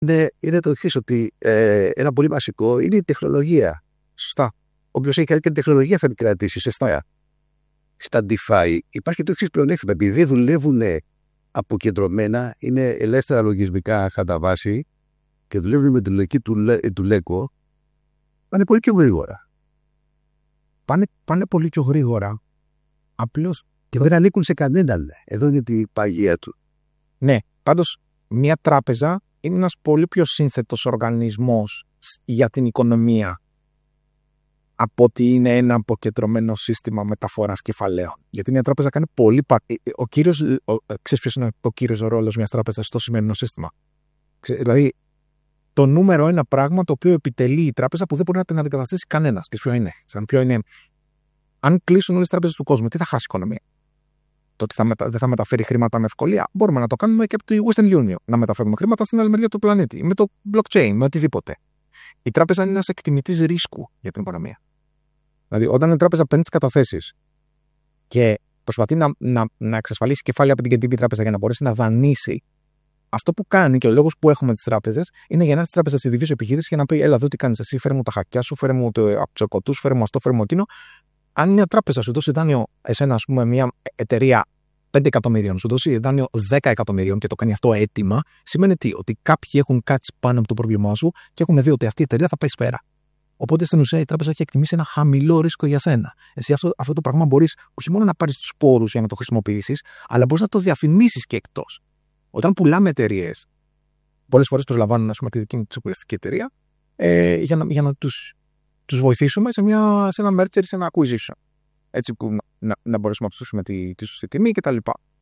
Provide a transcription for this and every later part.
είναι το εξής, ότι ένα πολύ βασικό είναι η τεχνολογία. Σωστά. Όποιος έχει καλή τεχνολογία θα την κρατήσει. Σωστά. Στα DeFi υπάρχει το εξής πλεονέκτημα. Επειδή δουλεύουν αποκεντρωμένα, είναι ελεύθερα λογισμικά κατά βάση και δουλεύουν με τη λογική του Lego, πάνε πολύ πιο γρήγορα. Πάνε πολύ πιο γρήγορα. Απλώς. Και δεν ανήκουν σε κανέναν. Εδώ είναι η παγία του. Ναι, πάντως μια τράπεζα είναι ένας πολύ πιο σύνθετος οργανισμός για την οικονομία από ότι είναι ένα αποκεντρωμένο σύστημα μεταφοράς κεφαλαίων. Γιατί μια τράπεζα κάνει πολύ. Ξέρεις ποιος είναι ο κύριος ρόλος μιας τράπεζας στο σημερινό σύστημα? Δηλαδή, το νούμερο ένα πράγμα το οποίο επιτελεί η τράπεζα που δεν μπορεί να την αντικαταστήσει κανένας. Και ποιο είναι? Αν κλείσουν όλες τις τράπεζες του κόσμου, τι θα χάσει η οικονομία? Το ότι δεν θα μεταφέρει χρήματα με ευκολία. Μπορούμε να το κάνουμε και από τη Western Union. Να μεταφέρουμε χρήματα στην άλλη μεριά του πλανήτη. Με το blockchain, με οτιδήποτε. Η τράπεζα είναι ένας εκτιμητής ρίσκου για την οικονομία. Δηλαδή, όταν η τράπεζα παίρνει τις καταθέσεις και προσπαθεί να εξασφαλίσει κεφάλαια από την κεντρική τράπεζα για να μπορέσει να δανείσει, αυτό που κάνει και ο λόγος που έχουμε τις τράπεζες είναι για να έρθει η τράπεζα στη δική σου επιχείρηση και να πει: Έλα, εδώ τι κάνεις εσύ, φέρε μου τα χακιά σου, φέρε μου από τους εκωτούς, φέρε μου αυτό, φέρε μου εκείνο. Αν μια τράπεζα σου δώσει δάνειο, εσένα, ας πούμε, μια εταιρεία 5 εκατομμυρίων, σου δώσει δάνειο 10 εκατομμυρίων και το κάνει αυτό έτοιμα, σημαίνει τι? Ότι κάποιοι έχουν κάτσει πάνω από το πρόβλημά σου και έχουν δει ότι αυτή η εταιρεία θα πάει πέρα. Οπότε στην ουσία η τράπεζα έχει εκτιμήσει ένα χαμηλό ρίσκο για σένα. Εσύ αυτό το πράγμα μπορείς όχι μόνο να πάρεις τους πόρους για να το χρησιμοποιήσεις, αλλά μπορείς να το διαφημίσεις και εκτός. Όταν πουλάμε εταιρείες, πολλές φορές προσλαμβάνουν, ας πούμε, τη δική μου εξοπλιστική εταιρεία για να τους βοηθήσουμε σε ένα merger, σε ένα acquisition. Έτσι που να μπορέσουμε να ψήσουμε τη σωστή τιμή κτλ.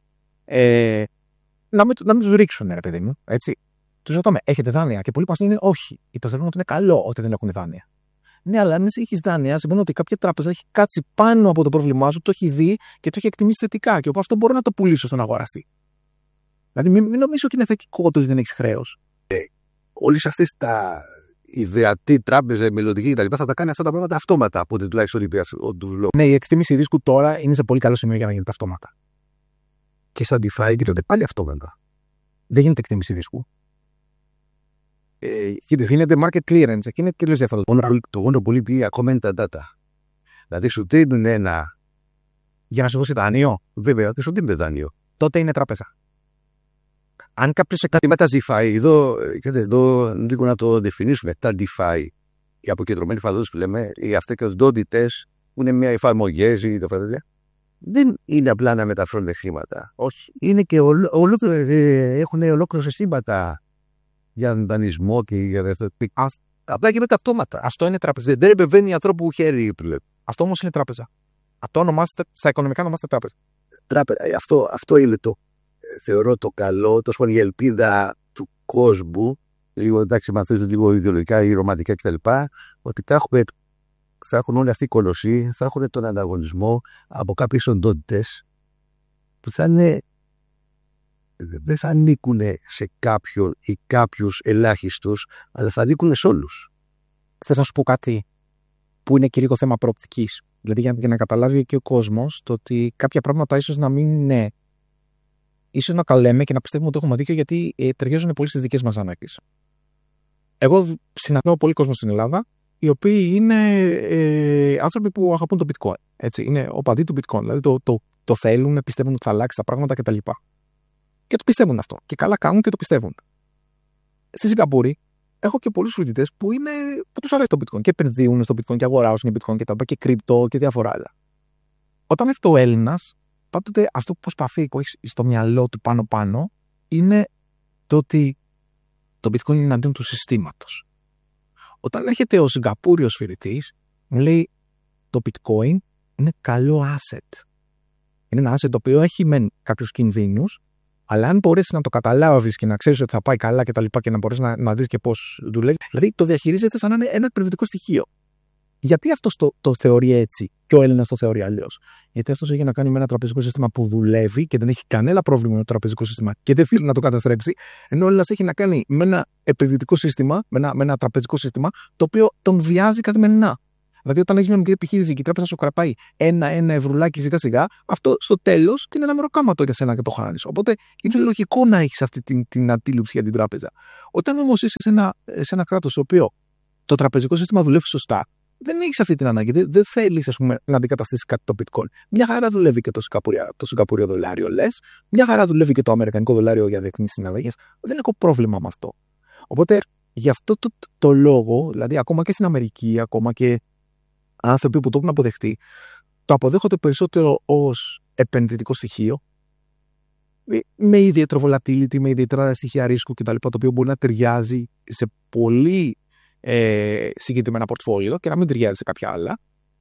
Να μην τους ρίξουν, ρε παιδί μου. Έτσι. Τους ρωτάμε, έχετε δάνεια? Και πολλοί μας λένε όχι. Ή το θεωρούν ότι είναι καλό ότι δεν έχουν δάνεια. Ναι, αλλά αν εσύ έχεις δάνεια, σημαίνει ότι κάποια τράπεζα έχει κάτσει πάνω από το πρόβλημά σου, το έχει δει και το έχει εκτιμήσει θετικά. Και οπότε αυτό μπορώ να το πουλήσω στον αγοραστή. Δηλαδή, μην νομίζω ότι είναι θετικό ότι δεν έχεις χρέος. Όλες αυτές τα ιδεατή τράπεζα, η μελλοντική κτλ. Θα τα κάνει αυτά τα πράγματα αυτόματα από την τουλάχιστον του λόγου. Ναι, η εκτίμηση ρίσκου τώρα είναι σε πολύ καλό σημείο για να γίνεται αυτόματα. Και στα DeFi γίνονται πάλι αυτόματα. Δεν γίνεται εκτίμηση ρίσκου. Γίνεται market clearance. Εκεί είναι τελείως διαφορετικό. Το μόνο που λείπει ακόμα είναι τα data. Δηλαδή, σου δίνουν ένα. Για να σου δώσει δάνειο. Βέβαια, δεν σου δίνουν δάνειο. Τότε είναι τράπεζα. Αν κάποιος κάτι με τα DeFi, εδώ λίγο να το definήσουμε. Τα DeFi, οι αποκεντρωμένοι φαδούς που λέμε, οι αυτοκεντρότητες που είναι μια εφαρμογές ή το φαντάζε, δεν είναι απλά να μεταφέρουν χρήματα. Όχι. Είναι και έχουν ολόκληρα συστήματα για δανεισμό και για δεύτερο. Απλά και με τα αυτόματα. Αυτό είναι τράπεζα. Δεν επεμβαίνει ανθρώπου χέρι. Αυτό όμως είναι τράπεζα. Αυτό στα οικονομικά ονομάζεται τράπεζα. Αυτό είναι θεωρώ το καλό, τόσο η ελπίδα του κόσμου, λίγο εντάξει, μαθαίνουν λίγο ιδεολογικά ή ρομαντικά κτλ. Ότι θα έχουν όλη αυτή η κολοσσή, θα έχουν τον ανταγωνισμό από κάποιες οντότητες που δεν θα ανήκουν σε κάποιον ή κάποιους ελάχιστους, αλλά θα ανήκουν σε όλους. Θες να σου πω κάτι που είναι και λίγο θέμα προοπτικής. Δηλαδή για να καταλάβει και ο κόσμος το ότι κάποια πράγματα ίσως να μην είναι. Ίσως να καλέμε και να πιστεύουμε ότι έχουμε δίκιο γιατί ταιριάζουν πολύ στις δικές μας ανάγκες. Εγώ συναντώ πολύ κόσμο στην Ελλάδα, οι οποίοι είναι άνθρωποι που αγαπούν το bitcoin. Έτσι, είναι οπαδοί του bitcoin. Δηλαδή το θέλουν, πιστεύουν ότι θα αλλάξει τα πράγματα κτλ. Και το πιστεύουν αυτό. Και καλά κάνουν και το πιστεύουν. Στη Σιγκαπούρη έχω και πολλούς φοιτητές που τους αρέσει το bitcoin και επενδύουν στο bitcoin και αγοράζουν bitcoin και τα λοιπά και κρυπτο και διάφορα άλλα. Όταν έρθει ο Έλληνας, πάντοτε αυτό που προσπαθεί που έχει στο μυαλό του πάνω είναι το ότι το bitcoin είναι εναντίον του συστήματος. Όταν έρχεται ο Σιγκαπούριος φοιτητής, μου λέει το bitcoin είναι καλό asset. Είναι ένα asset το οποίο έχει μεν κάποιους κινδύνους, αλλά αν μπορέσει να το καταλάβεις και να ξέρεις ότι θα πάει καλά και τα λοιπά και να μπορείς να δεις και πώς δουλεύει, δηλαδή το διαχειρίζεται σαν να είναι ένα περιβαλλοντικό στοιχείο. Γιατί αυτός το θεωρεί έτσι και ο Έλληνας το θεωρεί αλλιώς? Γιατί αυτός έχει να κάνει με ένα τραπεζικό σύστημα που δουλεύει και δεν έχει κανένα πρόβλημα με το τραπεζικό σύστημα και δεν θέλει να το καταστρέψει, ενώ ο Έλληνας έχει να κάνει με ένα επενδυτικό σύστημα, με ένα τραπεζικό σύστημα, το οποίο τον βιάζει καθημερινά. Δηλαδή, όταν έχει μια μικρή επιχείρηση και η τράπεζα σου κρατάει ένα ευρουλάκι σιγά-σιγά, αυτό στο τέλος είναι ένα μεροκάματο για σένα και το χάνεις. Οπότε είναι λογικό να έχεις αυτή την αντίληψη για την τράπεζα. Όταν όμως είσαι σε ένα κράτος στο οποίο το τραπεζικό σύστημα δουλεύει σωστά, δεν έχεις αυτή την ανάγκη. Δεν θέλεις, ας πούμε, να αντικαταστήσεις κάτι το bitcoin. Μια χαρά δουλεύει και το Σιγκαπούριο δολάριο, λες. Μια χαρά δουλεύει και το αμερικανικό δολάριο για διεθνείς συναλλαγές. Δεν έχω πρόβλημα με αυτό. Οπότε, γι' αυτό το λόγο, δηλαδή, ακόμα και στην Αμερική, ακόμα και άνθρωποι που το έχουν αποδεχτεί, το αποδέχονται περισσότερο ως επενδυτικό στοιχείο, με ιδιαίτερο volatility, με ιδιαίτερα στοιχεία ρίσκου κτλ. Το οποίο μπορεί να ταιριάζει σε πολύ συγκεκριμένα πορτφόλιο και να μην ταιριάζει σε κάποια άλλα.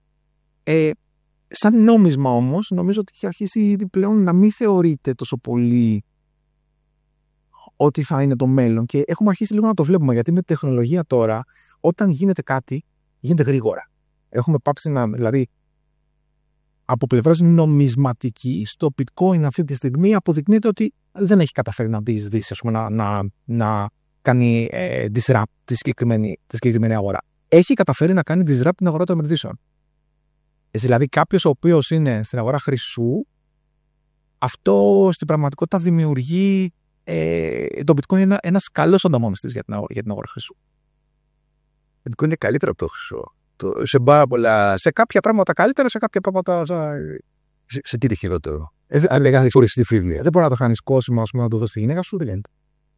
Σαν νόμισμα όμως, νομίζω ότι έχει αρχίσει πλέον να μην θεωρείται τόσο πολύ ότι θα είναι το μέλλον. Και έχουμε αρχίσει λίγο να το βλέπουμε, γιατί με τη τεχνολογία τώρα, όταν γίνεται κάτι, γίνεται γρήγορα. Έχουμε πάψει δηλαδή, από πλευράς νομισματική, στο bitcoin αυτή τη στιγμή αποδεικνύεται ότι δεν έχει καταφέρει να διεισδύσει, ας πούμε, να κάνει disrupt τη συγκεκριμένη αγορά. Έχει καταφέρει να κάνει disrupt την αγορά των επενδύσεων. Δηλαδή, κάποιος ο οποίος είναι στην αγορά χρυσού, αυτό στην πραγματικότητα δημιουργεί το bitcoin είναι ένας καλός ανταγωνιστής για την αγορά χρυσού. Το bitcoin είναι καλύτερο από το χρυσό. Σε κάποια πράγματα καλύτερα, σε κάποια πράγματα. Σε τι είναι χειρότερο? Αν λέγανε χωριστή φίβλια. Δεν μπορεί να το χάνει κόσμο, ας πούμε, να το δώσει στη γυναίκα σου, δεν γίνεται.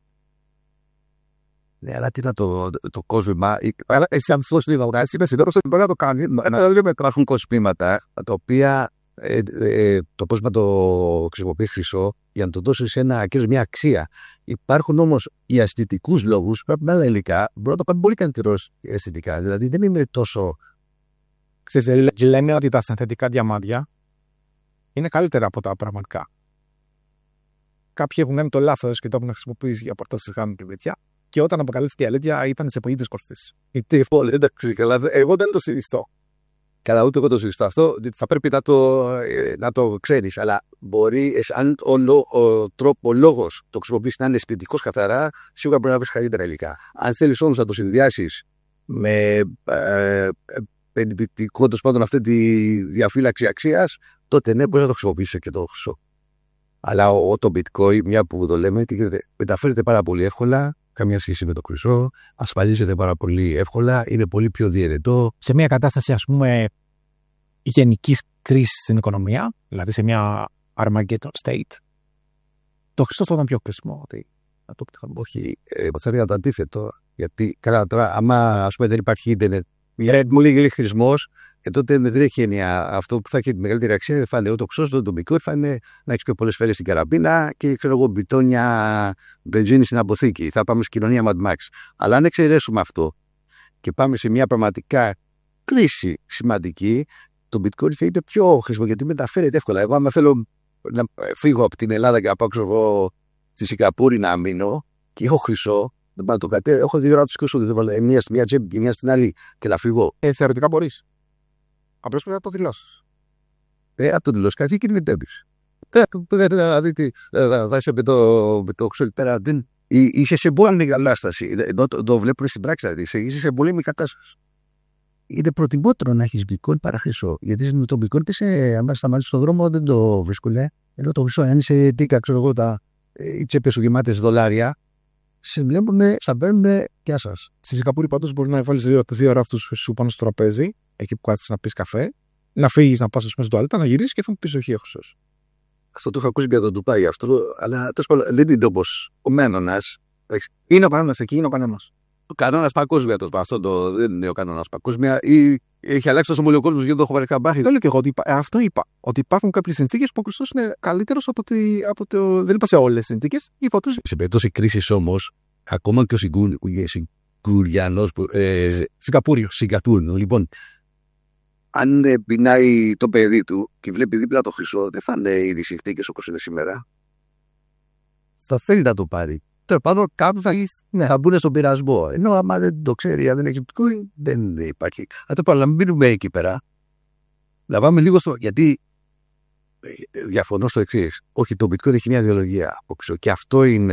Ναι, αλλά τι να το κόσμημα. Εσύ, αν σου την αγορά, είμαι σίγουρος ότι μπορεί να το κάνει. Υπάρχουν κόσμηματα τα οποία το πώς να το χρησιμοποιεί χρυσό για να το δώσει μια αξία. Υπάρχουν όμως οι αισθητικούς λόγους, πρέπει με άλλα υλικά, μπορεί να το κάνει πολύ καλύτερο αισθητικά. Δηλαδή δεν είναι τόσο. Ξέρετε, λένε ότι τα συνθετικά διαμάντια είναι καλύτερα από τα πραγματικά. Κάποιοι έχουν κάνει το λάθος και το έχουν χρησιμοποιήσει για πορτάσεις χάνουν την παιδιά. Και όταν αποκαλύφθηκε η αλήθεια, ήταν σε πολύ δύσκολη θέση. Εντάξει, καλά. Εγώ δεν το συζητώ. Καλά, ούτε εγώ το συζητώ αυτό. Θα πρέπει να το ξέρεις. Αλλά μπορεί, αν ο λόγος το χρησιμοποιείς να είναι αισθητικός καθαρά, σίγουρα μπορεί να βρεις καλύτερα υλικά. Αν θέλεις όμως να το συνδυάσεις με επενδυτικό, τέλος πάντων, αυτή τη διαφύλαξη αξίας, τότε ναι, μπορεί να το χρησιμοποιήσεις και το χρυσό. Αλλά το bitcoin, μια που το λέμε, μεταφέρεται πάρα πολύ εύκολα. Καμία σχέση με το χρυσό, ασφαλίζεται πάρα πολύ εύκολα, είναι πολύ πιο διαιρετό. Σε μια κατάσταση, ας πούμε, γενικής κρίσης στην οικονομία, δηλαδή σε μια Armageddon state, το χρυσό θα ήταν πιο κρίσιμο. Όχι, θα είναι το αντίθετο. Γιατί καλά, τώρα, άμα ας πούμε, δεν υπάρχει ίντερνετ, μου λέει χρησμός, τότε δεν έχει έννοια. Αυτό που θα έχει τη μεγαλύτερη αξία θα είναι το χρυσό, το bitcoin, θα είναι να έχει πιο πολλές σφαίρες στην καραμπίνα και ξέρω εγώ μπιτόνια μπενζίνη στην αποθήκη. Θα πάμε στην κοινωνία Mad Max. Αλλά αν εξαιρέσουμε αυτό και πάμε σε μια πραγματικά κρίση σημαντική, το bitcoin θα είναι πιο χρήσιμο γιατί μεταφέρεται εύκολα. Εγώ, άμα θέλω να φύγω από την Ελλάδα και να πάω ξέρω, στη Σιγκαπούρη να μείνω και έχω χρυσό, δεν πάω να το κατέβω. Έχω 2 ράτους χρυσό, δεν βάλω μία στη μία τσέπη και μία στην άλλη και να φύγω. Θεωρητικά μπορείς. Απλώς πρέπει να το δηλώσεις. Αν το δηλώσεις, κάτι κινητεύεις. Δηλαδή, θα είσαι με το χρυσό πέρα. Είσαι σε πολύ μεγάλη κατάσταση. Ενώ το βλέπουν στην πράξη, δηλαδή. Είσαι σε πολύ μικρή κατάσταση. Είναι προτιμότερο να έχεις bitcoin παρά χρυσό. Γιατί με το bitcoin, αν σταματήσεις στον δρόμο, δεν το βρίσκουν. Ενώ το χρυσό, αν είσαι τίκα, ξέρω εγώ, οι τσέπες σου γεμάτες δολάρια, σε βλέπουν, στα παίρνουν και σας. Στη Σιγκαπούρη, πάντως, μπορεί να βάλεις 2 ράφτους σου πάνω στο τραπέζι, εκεί που κάθεσαι να πεις καφέ, να φύγεις, να πας στο τουαλέτα, να γυρίσεις και θα μου πεις όχι, έχω χρυσός. Αυτό το έχω ακούσει για τον Ντουμπάι αυτό, αλλά δεν είναι όπως ο μένονας. Είναι ο κανόνας εκεί, είναι ο κανόνας. Ο κανόνας παγκόσμια, αυτό δεν είναι ο κανόνας παγκόσμια, ή έχει αλλάξει τόσο πολύ ο κόσμος γιατί το έχω πάρει καμπάχη. Δεν λέω και εγώ αυτό είπα. Ότι υπάρχουν κάποιες συνθήκες που ο Χριστός είναι καλύτερος από το. Δεν είπα σε όλες τις συνθήκες. Σε περίπτωση κρίσης όμως, ακόμα και ο Σιγκουριανός. Σιγκαπούριο. Λοιπόν, αν πεινάει το παιδί του και βλέπει δίπλα το χρυσό, δεν θα είναι οι συνθήκες όπως είναι σήμερα. Θα θέλει να το πάρει. Τώρα πάνω κάπου θα μπουν στον πειρασμό. Ενώ άμα δεν το ξέρει, αν δεν έχει bitcoin, δεν υπάρχει. Αν το παραλαμβάνουμε εκεί πέρα, να πάμε λίγο στο. Γιατί διαφωνώ στο εξής. Όχι, το bitcoin έχει μια ιδεολογία από πίσω. Και αυτό είναι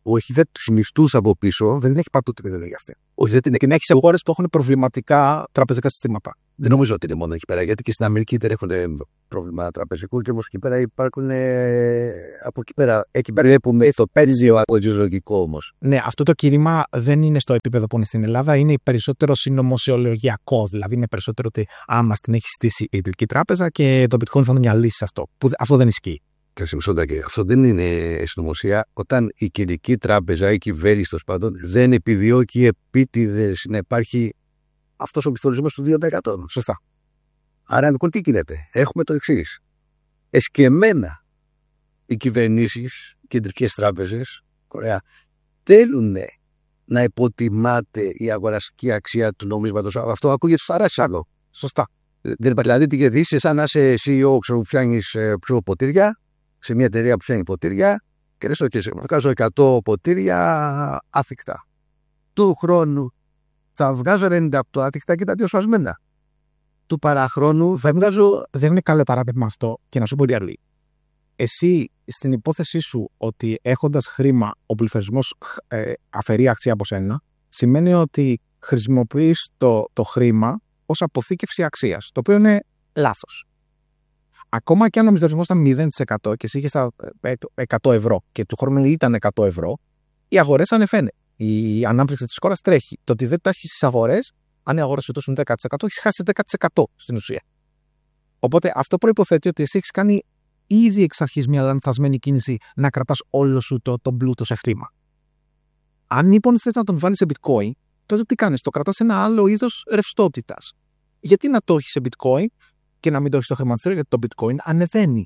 Όχι, δεν τους μισθούς από πίσω, δεν έχει παντού την ιδέα για αυτή. Όχι, δεν είναι. Και να έχει χώρες που έχουν προβληματικά τραπεζικά συστήματα. Δεν νομίζω ότι είναι μόνο εκεί πέρα, γιατί και στην Αμερική δεν έχουν πρόβλημα τραπεζικού και όμως εκεί πέρα υπάρχουν. Από εκεί πέρα. Εκεί πέρα βλέπουμε το πέρζιο λογικό όμως. Ναι, αυτό το κήρυμα δεν είναι στο επίπεδο που είναι στην Ελλάδα, είναι περισσότερο συνωμοσιολογιακό. Δηλαδή είναι περισσότερο ότι μας την έχει στήσει η Κεντρική Τράπεζα και το bitcoin θα είναι μια λύση σε αυτό. Που αυτό δεν ισχύει. Αυτό δεν είναι συνωμοσία. Όταν η Κεντρική Τράπεζα, η κυβέρνηση τέλος πάντων, δεν επιδιώκει επίτηδες να υπάρχει αυτός ο πληθωρισμός του 2%. Σωστά. Άρα λοιπόν τι γίνεται. Έχουμε το εξής. Εσκεμμένα οι κυβερνήσεις, οι κεντρικές τράπεζες, Κορέα, θέλουν να υποτιμάται η αγοραστική αξία του νομίσματος. Αυτό ακούγεται σαράσαλο. Σωστά. Δηλαδή τι κερδίσεις, σαν να είσαι CEO που φτιάχνεις ποτήρια, σε μια εταιρεία που φτιάχνει ποτήρια, και λες ότι βγάζω 100 ποτήρια άθικτα. Του χρόνου θα βγάζω 98 άθικτα και τα δύο σφασμένα. Του παραχρόνου θα βγάζω. Δεν είναι καλό παράδειγμα αυτό και να σου πω άλλη. Εσύ στην υπόθεσή σου ότι έχοντας χρήμα ο πληθωρισμός αφαιρεί αξία από σένα, σημαίνει ότι χρησιμοποιείς το χρήμα ως αποθήκευση αξίας, το οποίο είναι λάθος. Ακόμα και αν ο πληθωρισμός ήταν 0% και εσύ είχες τα 100 ευρώ και του χρόνου ήταν 100 ευρώ, οι αγορές ανεβαίνουν. Η ανάπτυξη της χώρας τρέχει. Το ότι δεν τα έχεις στις αγορές, αν οι αγορές σου δώσουν 10%, έχεις χάσει 10% στην ουσία. Οπότε αυτό προϋποθέτει ότι εσύ έχεις κάνει ήδη εξ αρχής μια λανθασμένη κίνηση να κρατάς όλο σου τον πλούτο σε χρήμα. Αν λοιπόν θες να τον βάλεις σε bitcoin, τότε τι κάνεις, το κρατάς σε ένα άλλο είδος ρευστότητας. Γιατί να το έχεις σε bitcoin και να μην το έχεις στο χρηματιστήριο, γιατί το bitcoin ανεβαίνει.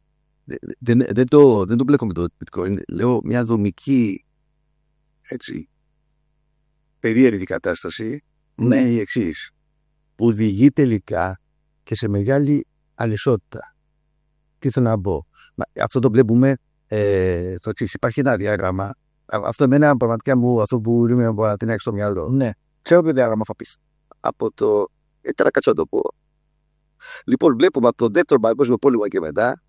Δεν το μπλέκω με το bitcoin. Λέω μια δομική, έτσι, περίεργη κατάσταση, ναι, η εξής, που οδηγεί τελικά και σε μεγάλη ανισότητα. Τι θέλω να πω. Αυτό το βλέπουμε το εξής. Υπάρχει ένα διάγραμμα. Αυτό εμένα πραγματικά αυτό που λέμε από την έξω στο μυαλό. Ναι. Ξέρω ποιο διάγραμμα θα πεις. Από το. Τώρα κάτσω να το πω. Λοιπόν, βλέπουμε από τον δεύτερο παγκόσμιο πόλεμο και μετά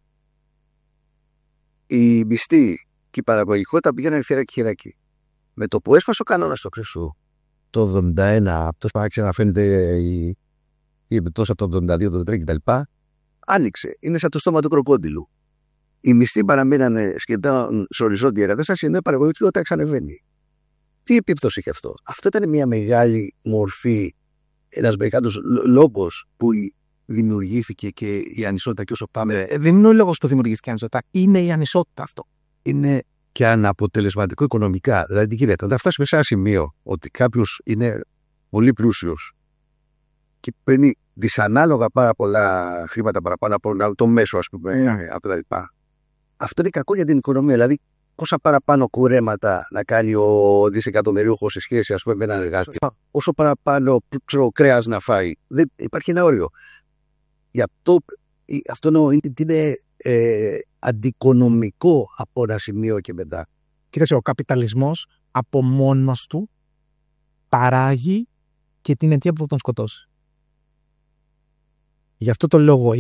η μισθή και η παραγωγικότητα πήγαιναν χεράκι. Με το που έσπασε ο κανόνας στο Χρυσού το 1971, αυτό που άρχισε να φαίνεται η επιπτώση από το 1972, το 1973 κτλ. Άνοιξε. Είναι σαν το στόμα του κροκόδιλου. Οι μισθοί παραμείνανε σχεδόν σε οριζόντια κατάσταση, ενώ η παραγωγικότητα εξανεβαίνει. Τι επίπτωση είχε αυτό? Αυτό ήταν μια μεγάλη μορφή, ένας μεγάλος λόγος που δημιουργήθηκε και η ανισότητα. Και όσο πάμε. Δεν είναι ο λόγος που δημιουργήθηκε η ανισότητα, είναι η ανισότητα αυτό. Είναι και αναποτελεσματικό οικονομικά. Δηλαδή, τι γίνεται, όταν φτάσουμε σε ένα σημείο ότι κάποιος είναι πολύ πλούσιος και παίρνει δυσανάλογα πάρα πολλά χρήματα παραπάνω από το μέσο, ας πούμε, από τα λοιπά. Αυτό είναι κακό για την οικονομία. Δηλαδή, πόσα παραπάνω κουρέματα να κάνει ο δισεκατομμυρίουχος σε σχέση, ας πούμε, με έναν εργάτη, όσο παραπάνω κρέας να φάει. Δεν υπάρχει ένα όριο. Γι' αυτό είναι αντικονομικό από ένα σημείο και μετά. Κοίταξε, ο καπιταλισμός από μόνος του παράγει και την αιτία που θα τον σκοτώσει. Γι' αυτό το λόγο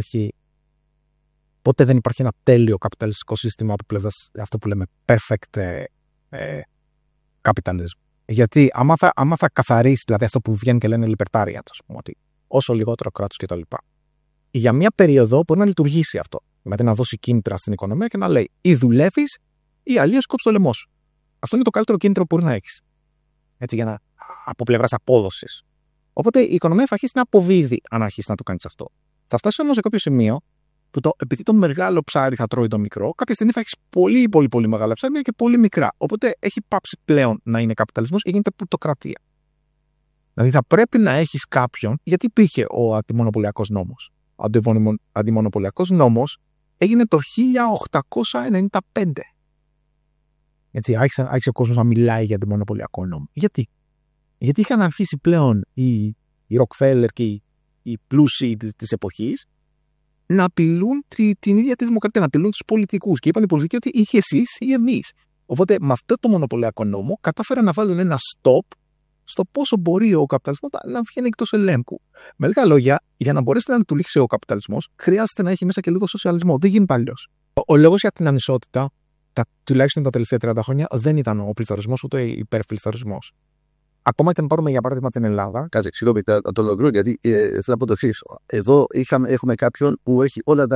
ποτέ δεν υπάρχει ένα τέλειο καπιταλιστικό σύστημα από πλευράς αυτό που λέμε perfect capitalism. Γιατί άμα θα καθαρίσει, δηλαδή αυτό που βγαίνει και λένε libertarians, ας πούμε, ότι όσο λιγότερο κράτος κτλ. Για μια περίοδο μπορεί να λειτουργήσει αυτό. Δηλαδή να δώσει κίνητρα στην οικονομία και να λέει ή δουλεύεις ή αλλιώς κόψεις το λαιμό σου. Αυτό είναι το καλύτερο κίνητρο που μπορεί να έχεις. Έτσι, από πλευράς απόδοσης. Οπότε η οικονομία θα αρχίσει να αποδίδει αν αρχίσει να το κάνεις αυτό. Θα φτάσει όμως σε κάποιο σημείο που επειδή το μεγάλο ψάρι θα τρώει το μικρό, κάποια στιγμή θα έχεις πολύ πολύ πολύ μεγάλα ψάρια και πολύ μικρά. Οπότε έχει πάψει πλέον να είναι καπιταλισμός ή γίνεται πλουτοκρατία. Δηλαδή θα πρέπει να έχεις κάποιον, γιατί υπήρχε ο αντιμονοπολιακός νόμος. Ο αντιμονοπολιακός νόμος έγινε το 1895. Έτσι, άρχισε ο κόσμος να μιλάει για αντιμονοπολιακό νόμο. Γιατί είχαν αρχίσει πλέον οι Rockefeller και οι πλούσιοι της εποχής να απειλούν την ίδια τη δημοκρατία, να απειλούν τους πολιτικούς. Και είπαν οι πολιτικοί ότι είχε εσείς ή εμείς. Οπότε με αυτό το μονοπωλιακό νόμο κατάφεραν να βάλουν ένα stop στο πόσο μπορεί ο καπιταλισμός να βγαίνει εκτός ελέγχου. Με λίγα λόγια, για να μπορέσει να λειτουργήσει ο καπιταλισμός, χρειάζεται να έχει μέσα και λίγο σοσιαλισμό. Δεν γίνεται αλλιώς. Ο λόγος για την ανισότητα τουλάχιστον τα τελευταία 30 χρόνια δεν ήταν ο πληθωρισμός ούτε ο υπερπληθωρισμός. Ακόμα και αν πάρουμε για παράδειγμα την Ελλάδα. Κάτσε, συγγνώμη, το ολοκληρώνω γιατί θέλω να πω το εξής. Εδώ έχουμε κάποιον που έχει όλο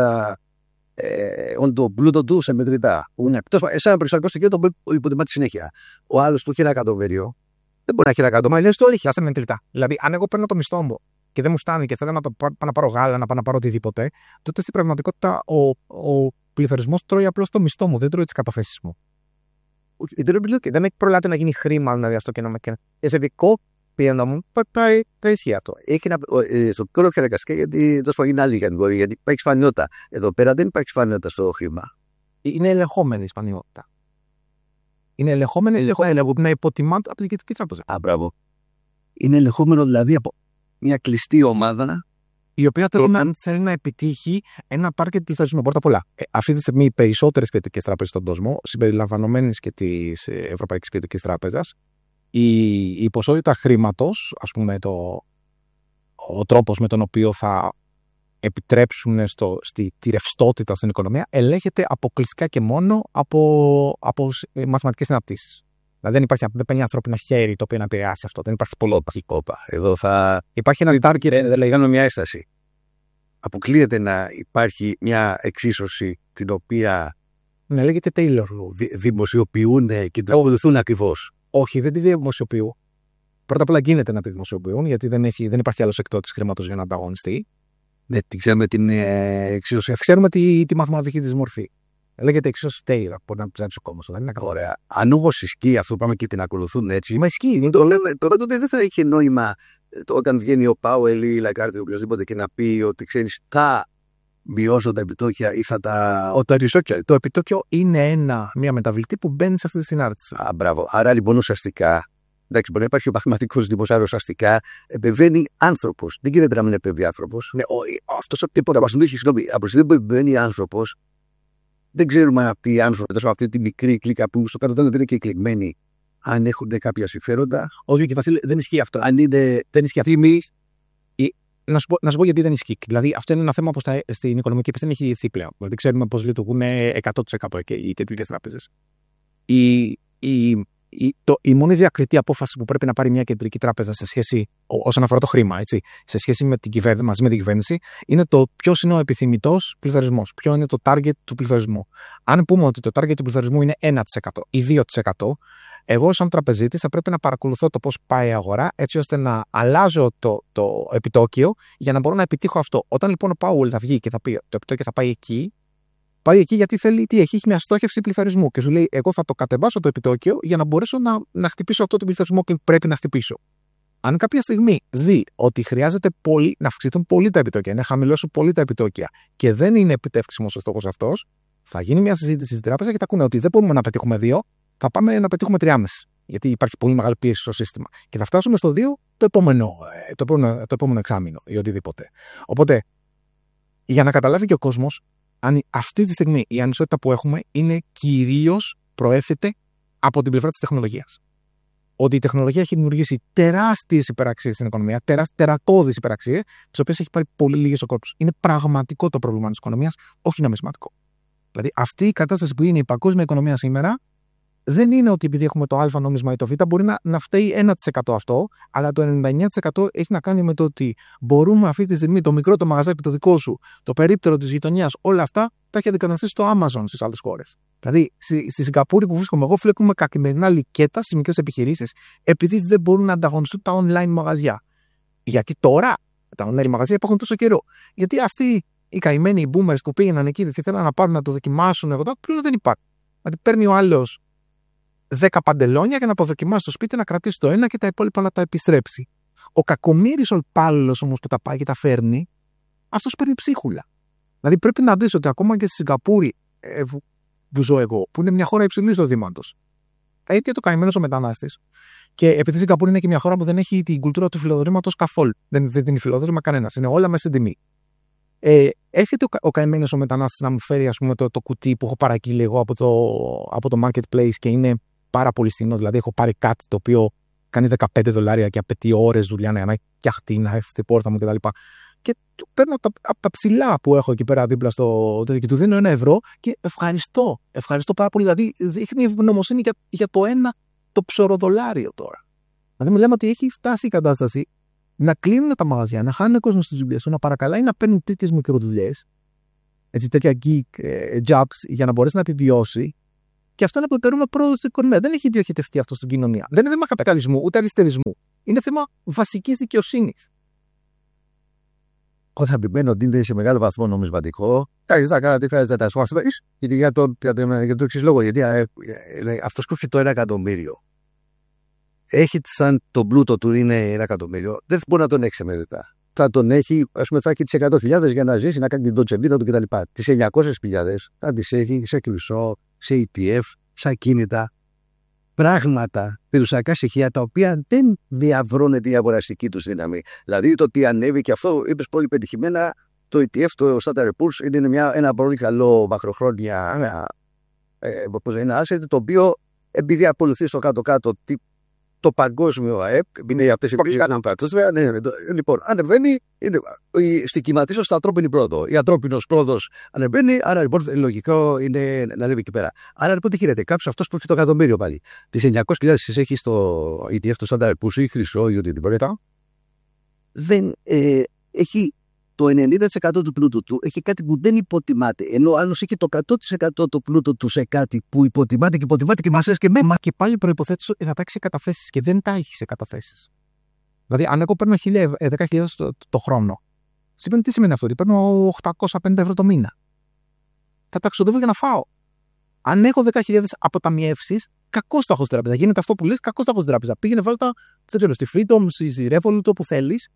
το πλούτο του σε μετρητά. Σαν ένα προσωπικό στοιχείο το υποτιμάται συνέχεια. Ο άλλος που έχει 1 εκατομμύριο δεν μπορεί να έχει 1 εκατομμύριο, αλλιώς το έχει. Άσε μετρητά. Δηλαδή, αν εγώ παίρνω το μισθό μου και δεν μου φτάνει και θέλω να πάω να πάρω γάλα, να πάω να πάρω οτιδήποτε, τότε στην πραγματικότητα ο πληθωρισμός τρώει απλώς το μισθό μου, δεν τρώει τις καταθέσεις μου. Δεν έχει προλάβει να γίνει χρήμα, δηλαδή αυτό και να με καίνε. Σε δικό πείραμα μου πατάει τα ισχύει αυτό. Στο πιο χαρακτηριστικά γιατί τόσο είναι άλλη κατηγορία, γιατί υπάρχει σπανιότητα. Εδώ πέρα δεν υπάρχει σπανιότητα στο χρήμα. Είναι ελεγχόμενη η σπανιότητα. Είναι ελεγχόμενη να υποτιμάται από την Κεντρική Τράπεζα. Μπράβο. Είναι ελεγχόμενο δηλαδή από μια κλειστή ομάδα η οποία θέλει να επιτύχει ένα target πληθωρισμού. Πρώτα απ' όλα, αυτή τη στιγμή οι περισσότερες κεντρικές τράπεζες στον κόσμο, συμπεριλαμβανομένες και της Ευρωπαϊκής Κεντρικής Τράπεζας, η ποσότητα χρήματος, ας πούμε, ο τρόπος με τον οποίο θα επιτρέψουν τη ρευστότητα στην οικονομία, ελέγχεται αποκλειστικά και μόνο από μαθηματικές συναπτήσεις. Δηλαδή δεν παίρνει ανθρώπινο χέρι το οποίο να επηρεάσει αυτό. Δεν υπάρχει πολιτική κόπα. Εδώ θα υπάρχει ένα target. Δηλαδή, κάνω μια έσταση. Αποκλείεται να υπάρχει μια εξίσωση την οποία. Ναι, λέγεται Taylor. Δημοσιοποιούν και τραγουδηθούν ακριβώς. Όχι, δεν τη δημοσιοποιούν. Πρώτα απ' όλα γίνεται να τη δημοσιοποιούν, γιατί δεν υπάρχει άλλο εκτός χρήματος για να ανταγωνιστεί. Ναι, τη ξέρουμε την εξίσωση. Ξέρουμε τη μαθηματική της μορφή. Λέγεται εξίσωση Taylor. Μπορεί να ψάξει ο κόμμα. Δεν είναι ωραία. Αν όμως ισχύει αυτό που πάμε και την ακολουθούν έτσι. Μα ισχύει. Τότε δεν θα είχε νόημα όταν βγαίνει ο Πάουελ ή η Λαγκάρντ ή οποιοδήποτε και να πει ότι ξέρεις, θα μειώσω τα επιτόκια ή θα τα. Το επιτόκιο είναι μια μεταβλητή που μπαίνει σε αυτή τη συνάρτηση. Μπράβο. Άρα λοιπόν ουσιαστικά. Εντάξει, μπορεί να υπάρχει ο μαθηματικός τύπος, άρα ουσιαστικά επεμβαίνει άνθρωπος. Δεν γίνεται να μην επεμβεί άνθρωπος. Ναι, αυτός τίποτα. Μας μιλήσει, συγγνώμη, από τη στιγμή που επεμβαίνει άνθρωπος, δεν ξέρουμε αυτοί οι άνθρωποι, αυτή τη μικρή κλίκα που στο κάτω δεν είναι και εκλεγμένοι, αν έχουν κάποια συμφέροντα. Όχι, και Βασίλη, δεν ισχύει αυτό. Αν είναι. Δεν ισχύει αυτή η. Να σου πω γιατί δεν ισχύει. Δηλαδή, αυτό είναι ένα θέμα που στην οικονομική επιστήμη έχει λυθεί πλέον. Δηλαδή, ξέρουμε πώς λειτουργούν 100% οι κεντρικές τράπεζες. Η μόνη διακριτή απόφαση που πρέπει να πάρει μια κεντρική τράπεζα σε σχέση, όσον αφορά το χρήμα, έτσι, σε σχέση με την κυβέρνηση, μαζί με την κυβέρνηση, είναι το ποιος είναι ο επιθυμητός πληθωρισμός. Ποιο είναι το target του πληθωρισμού. Αν πούμε ότι το target του πληθωρισμού είναι 1% ή 2%, εγώ, σαν τραπεζίτης, θα πρέπει να παρακολουθώ το πώς πάει η αγορά, έτσι ώστε να αλλάζω το επιτόκιο για να μπορώ να επιτύχω αυτό. Όταν λοιπόν ο Πάουελ θα βγει και θα πει το επιτόκιο θα πάει εκεί. Πάει εκεί γιατί θέλει, έχει μια στόχευση πληθωρισμού και σου λέει: εγώ θα το κατεβάσω το επιτόκιο για να μπορέσω να χτυπήσω αυτό το πληθωρισμό και πρέπει να χτυπήσω. Αν κάποια στιγμή δει ότι χρειάζεται να αυξηθούν πολύ τα επιτόκια, να χαμηλώσουν πολύ τα επιτόκια και δεν είναι επιτεύξιμος ο στόχος αυτός, θα γίνει μια συζήτηση στην τράπεζα και θα ακούνε ότι δεν μπορούμε να πετύχουμε 2, θα πάμε να πετύχουμε 3,5. Γιατί υπάρχει πολύ μεγάλη πίεση στο σύστημα. Και θα φτάσουμε στο 2 το επόμενο εξάμηνο ή οτιδήποτε. Οπότε, για να καταλάβει και ο κόσμος, αν αυτή τη στιγμή η ανισότητα που έχουμε είναι κυρίως προέρχεται από την πλευρά της τεχνολογίας. Ότι η τεχνολογία έχει δημιουργήσει τεράστιες υπεραξίες στην οικονομία, τερακώδεις υπεραξίες, τις οποίες έχει πάρει πολύ λίγες ο κόσμος. Είναι πραγματικό το πρόβλημα της οικονομίας, όχι νομισματικό. Δηλαδή, αυτή η κατάσταση που είναι η παγκόσμια οικονομία σήμερα, δεν είναι ότι επειδή έχουμε το Α νόμισμα ή το Β, μπορεί να φταίει 1% αυτό, αλλά το 99% έχει να κάνει με το ότι μπορούμε αυτή τη στιγμή το μικρό το μαγαζάκι το δικό σου, το περίπτερο της γειτονιάς, όλα αυτά τα έχει αντικαταστήσει στο Amazon στις άλλες χώρες. Δηλαδή, στη Σιγκαπούρη που βρίσκομαι εγώ, βλέπουμε καθημερινά λικέτα στις μικρές επιχειρήσεις, επειδή δεν μπορούν να ανταγωνιστούν τα online μαγαζιά. Γιατί τώρα τα online μαγαζιά υπάρχουν τόσο καιρό. Γιατί αυτοί οι καημένοι οι boomers που πήγαιναν εκεί, δεν θέλαν να πάρουν να το δοκιμάσουν, πλέον δεν υπάρχει. Δηλαδή, παίρνει ο άλλος 10 παντελόνια για να αποδοκιμάσει στο σπίτι, να κρατήσει το ένα και τα υπόλοιπα να τα επιστρέψει. Ο κακομοίρης ο υπάλληλος όμως που τα πάει και τα φέρνει, αυτός παίρνει ψίχουλα. Δηλαδή πρέπει να δεις ότι ακόμα και στη Σιγκαπούρη που ζω εγώ, που είναι μια χώρα υψηλής εισοδήματος, έχει και το καημένος ο μετανάστης. Και επειδή η Σιγκαπούρη είναι και μια χώρα που δεν έχει την κουλτούρα του φιλοδορήματος καθόλου. Δεν είναι φιλοδόρημα κανένας. Είναι όλα μέσα στην τιμή. Έρχεται ο καημένος ο μετανάστης να μου φέρει, ας πούμε, το κουτί που έχω παραγγείλει εγώ από το marketplace και είναι πάρα πολύ φθηνό. Δηλαδή, έχω πάρει κάτι το οποίο κάνει $15 και απαιτεί ώρες δουλειά να φτιαχτεί, να έρθει στην πόρτα μου κτλ. και του παίρνω από τα ψηλά που έχω εκεί πέρα δίπλα στο τέτοιο και του δίνω €1 και ευχαριστώ. Ευχαριστώ πάρα πολύ. Δηλαδή δείχνει ευγνωμοσύνη για το ένα το ψωροδολάριο τώρα. Δηλαδή μιλάμε ότι έχει φτάσει η κατάσταση να κλείνουν τα μαγαζιά, να χάνουν κόσμο στις δουλειές του, να παρακαλάει να παίρνει τέτοιες μικροδουλειές, τέτοια geek jobs για να μπορέσει να επιβιώσει. Και αυτό είναι αποτελούμε πρόοδο στην οικονομία. Δεν έχει διοχετευτεί αυτό στην κοινωνία. Δεν είναι θέμα καπιταλισμού ούτε αριστερισμού. Είναι θέμα βασικής δικαιοσύνης. Εγώ θα επιμένω ότι είναι σε μεγάλο βαθμό νομισματικό. Θα κάνω τι χρειάζεται να τα ασχοληθούμε. Για το εξής λόγο. Γιατί αυτός που έχει το 1 εκατομμύριο έχει σαν τον πλούτο του είναι 1 εκατομμύριο. Δεν μπορεί να τον έχει μετά. Θα τον έχει, ας πούμε, θα έχει τις 100.000 για να ζήσει, να κάνει την τοτσεβίδα του κτλ. Τις 900.000 θα τις έχει σε κλεισό, σε ETF, σε ακίνητα. Πράγματα, περιουσιακά στοιχεία τα οποία δεν διαβρώνουν την αγοραστική του δύναμη. Δηλαδή το ότι ανέβει και αυτό, είπες πολύ πετυχημένα, το ETF, το Standard Poor's, είναι ένα πολύ καλό μακροχρόνια ένα asset, το οποίο επειδή ακολουθεί στο κάτω-κάτω το παγκόσμιο ΑΕΠ, είναι αυτές οι λοιπόν, ανεβαίνει, στην κυματίσεως στα ανθρώπινη πρόοδο. Η ανθρώπινος πρόοδος ανεβαίνει, άρα λοιπόν λογικό είναι να ανέβει εκεί πέρα. Άρα λοιπόν τι γίνεται, κάποιος αυτός που έχει το εκατομμύριο πάλι, τις 900.000 τις έχει στο ETF, το Standard Poor's ή χρυσό ή οτιδήποτε, δεν έχει το 90% του πλούτου του, έχει κάτι που δεν υποτιμάται. Ενώ ο άλλος έχει το 100% του πλούτου του σε κάτι που υποτιμάται και μας και με. Μα και πάλι προϋποθέτεις ότι θα τα έχει σε καταθέσεις και δεν τα έχει σε καταθέσεις. Δηλαδή, αν εγώ παίρνω 10.000 το χρόνο, σημαίνει τι σημαίνει αυτό, ότι παίρνω 850 € το μήνα. Θα τα ξοδεύω για να φάω. Αν έχω 10.000 αποταμιεύσεις, κακώς τα έχω στην τράπεζα. Γίνεται αυτό που λες, κακώς τα έχω στην τράπεζα. Πήγαινε βάλει τα στη Freedom, στη Revolut, όπου θέλεις.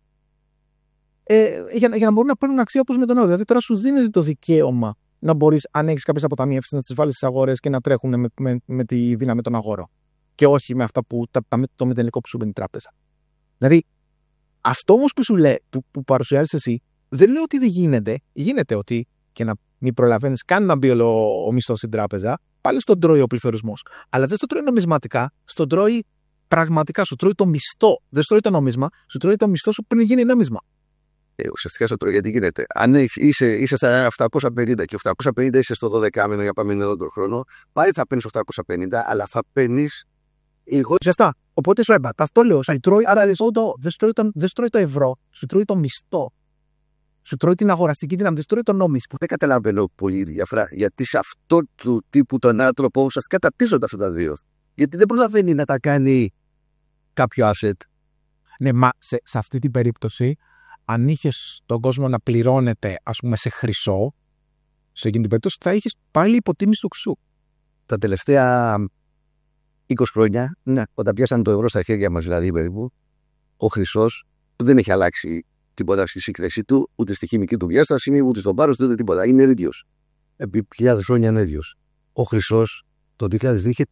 Για να μπορούν να παίρνουν αξία όπως είναι τον νέο. Δηλαδή, τώρα σου δίνεται το δικαίωμα να μπορείς, αν έχεις κάποιες αποταμιεύσεις, να τις βάλεις στις αγορές και να τρέχουν με τη δύναμη των αγορών. Και όχι με αυτά το μηδενικό που σου μπαίνει η τράπεζα. Δηλαδή, αυτό όμως που σου λέει, που παρουσιάζεις εσύ, δεν λέω ότι δεν γίνεται. Γίνεται ότι και να μην προλαβαίνεις καν να μπει ο μισθός στην τράπεζα, πάλι στον τρώει ο πληθωρισμός. Αλλά δεν στο τρώει νομισματικά, στον τρώει πραγματικά. Σου τρώει το μισθό. Δεν σου τρώει το νόμισμα, σου τρώει το μισθό σου πριν γίνει νόμισμα. Ουσιαστικά στο τρώει, γιατί γίνεται. Αν είσαι στα 750 και 850 είσαι στο 12 μήνο για πάμε εδώ τον χρόνο, πάλι θα παίρνεις 850, αλλά θα παίρνεις. Ουσιαστικά. Οπότε σου έμπατα. Αυτό λέω. Σου τρώει, άρα δεν σου τρώει το ευρώ, σου τρώει το μισθό. Σου τρώει την αγοραστική δύναμη, δεν σου τρώει το νόμισμα. Δεν καταλαβαίνω πολύ διαφορά. Γιατί σε αυτό του τύπου τον άνθρωπο ουσιαστικά ταυτίζονται αυτά τα δύο. Γιατί δεν προλαβαίνει να τα κάνει κάποιο asset. Ναι, μα σε αυτή την περίπτωση, αν είχες τον κόσμο να πληρώνεται, ας πούμε, σε χρυσό, σε εκείνη την περίπτωση θα είχες πάλι υποτίμηση του χρυσού. Τα τελευταία 20 χρόνια, ναι, όταν πιάσαν το ευρώ στα χέρια μας, δηλαδή περίπου, ο χρυσός δεν έχει αλλάξει τίποτα στη σύγκριση του, ούτε στη χημική του διάσταση, ούτε στον πάρος του, ούτε τίποτα. Είναι ίδιος. Επί χιλιάδες χρόνια είναι ίδιος. Ο χρυσός το 2002 είχε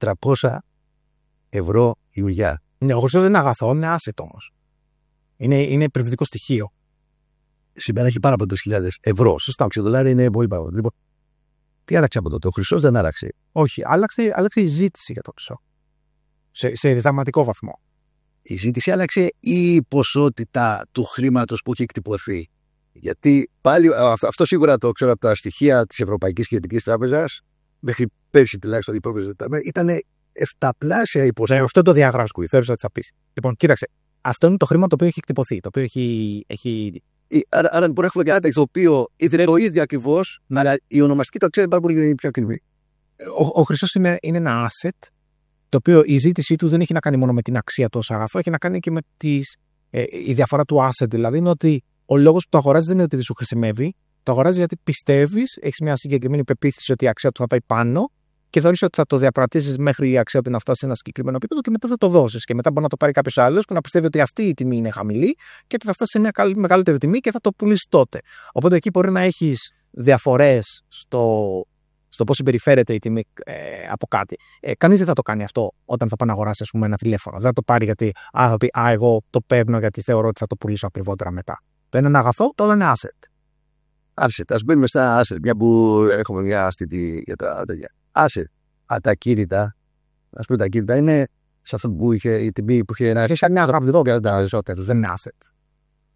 300 € η ουριά. Ναι, ο χρυσός δεν είναι αγαθό, είναι asset όμως. Είναι περιβαλλοντικό στοιχείο. Σήμερα έχει πάρα από 3.000 €. Σωστά, $6 είναι πολύ παραπάνω. Λοιπόν, τι άλλαξε από τότε, ο χρυσός δεν άλλαξε. Όχι, άλλαξε η ζήτηση για το χρυσό. Σε δραματικό βαθμό. Η ζήτηση άλλαξε ή η ποσότητα του χρήματος που έχει εκτυπωθεί. Γιατί πάλι αυτό σίγουρα το ξέρω από τα στοιχεία της Ευρωπαϊκής Κεντρικής Τράπεζας, μέχρι πέρσι τουλάχιστον ήταν 7πλάσια η ποσότητα. Αυτό το διαγράσκω, θέλω ότι θα πεις. Λοιπόν, κοίταξε. Αυτό είναι το χρήμα το οποίο έχει εκτυπωθεί, το οποίο έχει. Άρα μπορεί να έχουμε κάτι το οποίο είναι το ίδιο ακριβώς, αλλά η ονομαστική το ξέρει πάρα πολύ πιο ακριβή. Ο χρυσός είναι ένα asset, το οποίο η ζήτησή του δεν έχει να κάνει μόνο με την αξία του ως αγαθό, έχει να κάνει και με η διαφορά του asset. Δηλαδή είναι ότι ο λόγος που το αγοράζει δεν είναι ότι δεν σου χρησιμεύει, το αγοράζει γιατί πιστεύεις, έχεις μια συγκεκριμένη πεποίθηση ότι η αξία του θα πάει πάνω. Και θεωρείς ότι θα το διαπρατήσεις μέχρι η αξία του να φτάσει σε ένα συγκεκριμένο επίπεδο και μετά θα το δώσεις. Και μετά μπορεί να το πάρει κάποιος άλλος που να πιστεύει ότι αυτή η τιμή είναι χαμηλή και ότι θα φτάσει σε μια μεγαλύτερη τιμή και θα το πουλήσει τότε. Οπότε εκεί μπορεί να έχεις διαφορές στο πώς συμπεριφέρεται η τιμή από κάτι. Κανείς δεν θα το κάνει αυτό όταν θα πάει να αγοράσει, ας πούμε, ένα τηλέφωνο. Δεν θα το πάρει γιατί θα πει εγώ το παίρνω γιατί θεωρώ ότι θα το πουλήσω ακριβότερα μετά. Το ένα είναι αγαθό, το άλλο είναι asset. Asset. Ας μπαίνουμε στα asset, μια που έχουμε μια αισθητή για τα τέτοια. Asset. Τα κίνητα, ας πούμε, τα κίνητα είναι σε αυτό που είχε η τιμή που είχε να έχει μια γράφη εδώ και δεν τα περισσότερους, δεν είναι asset.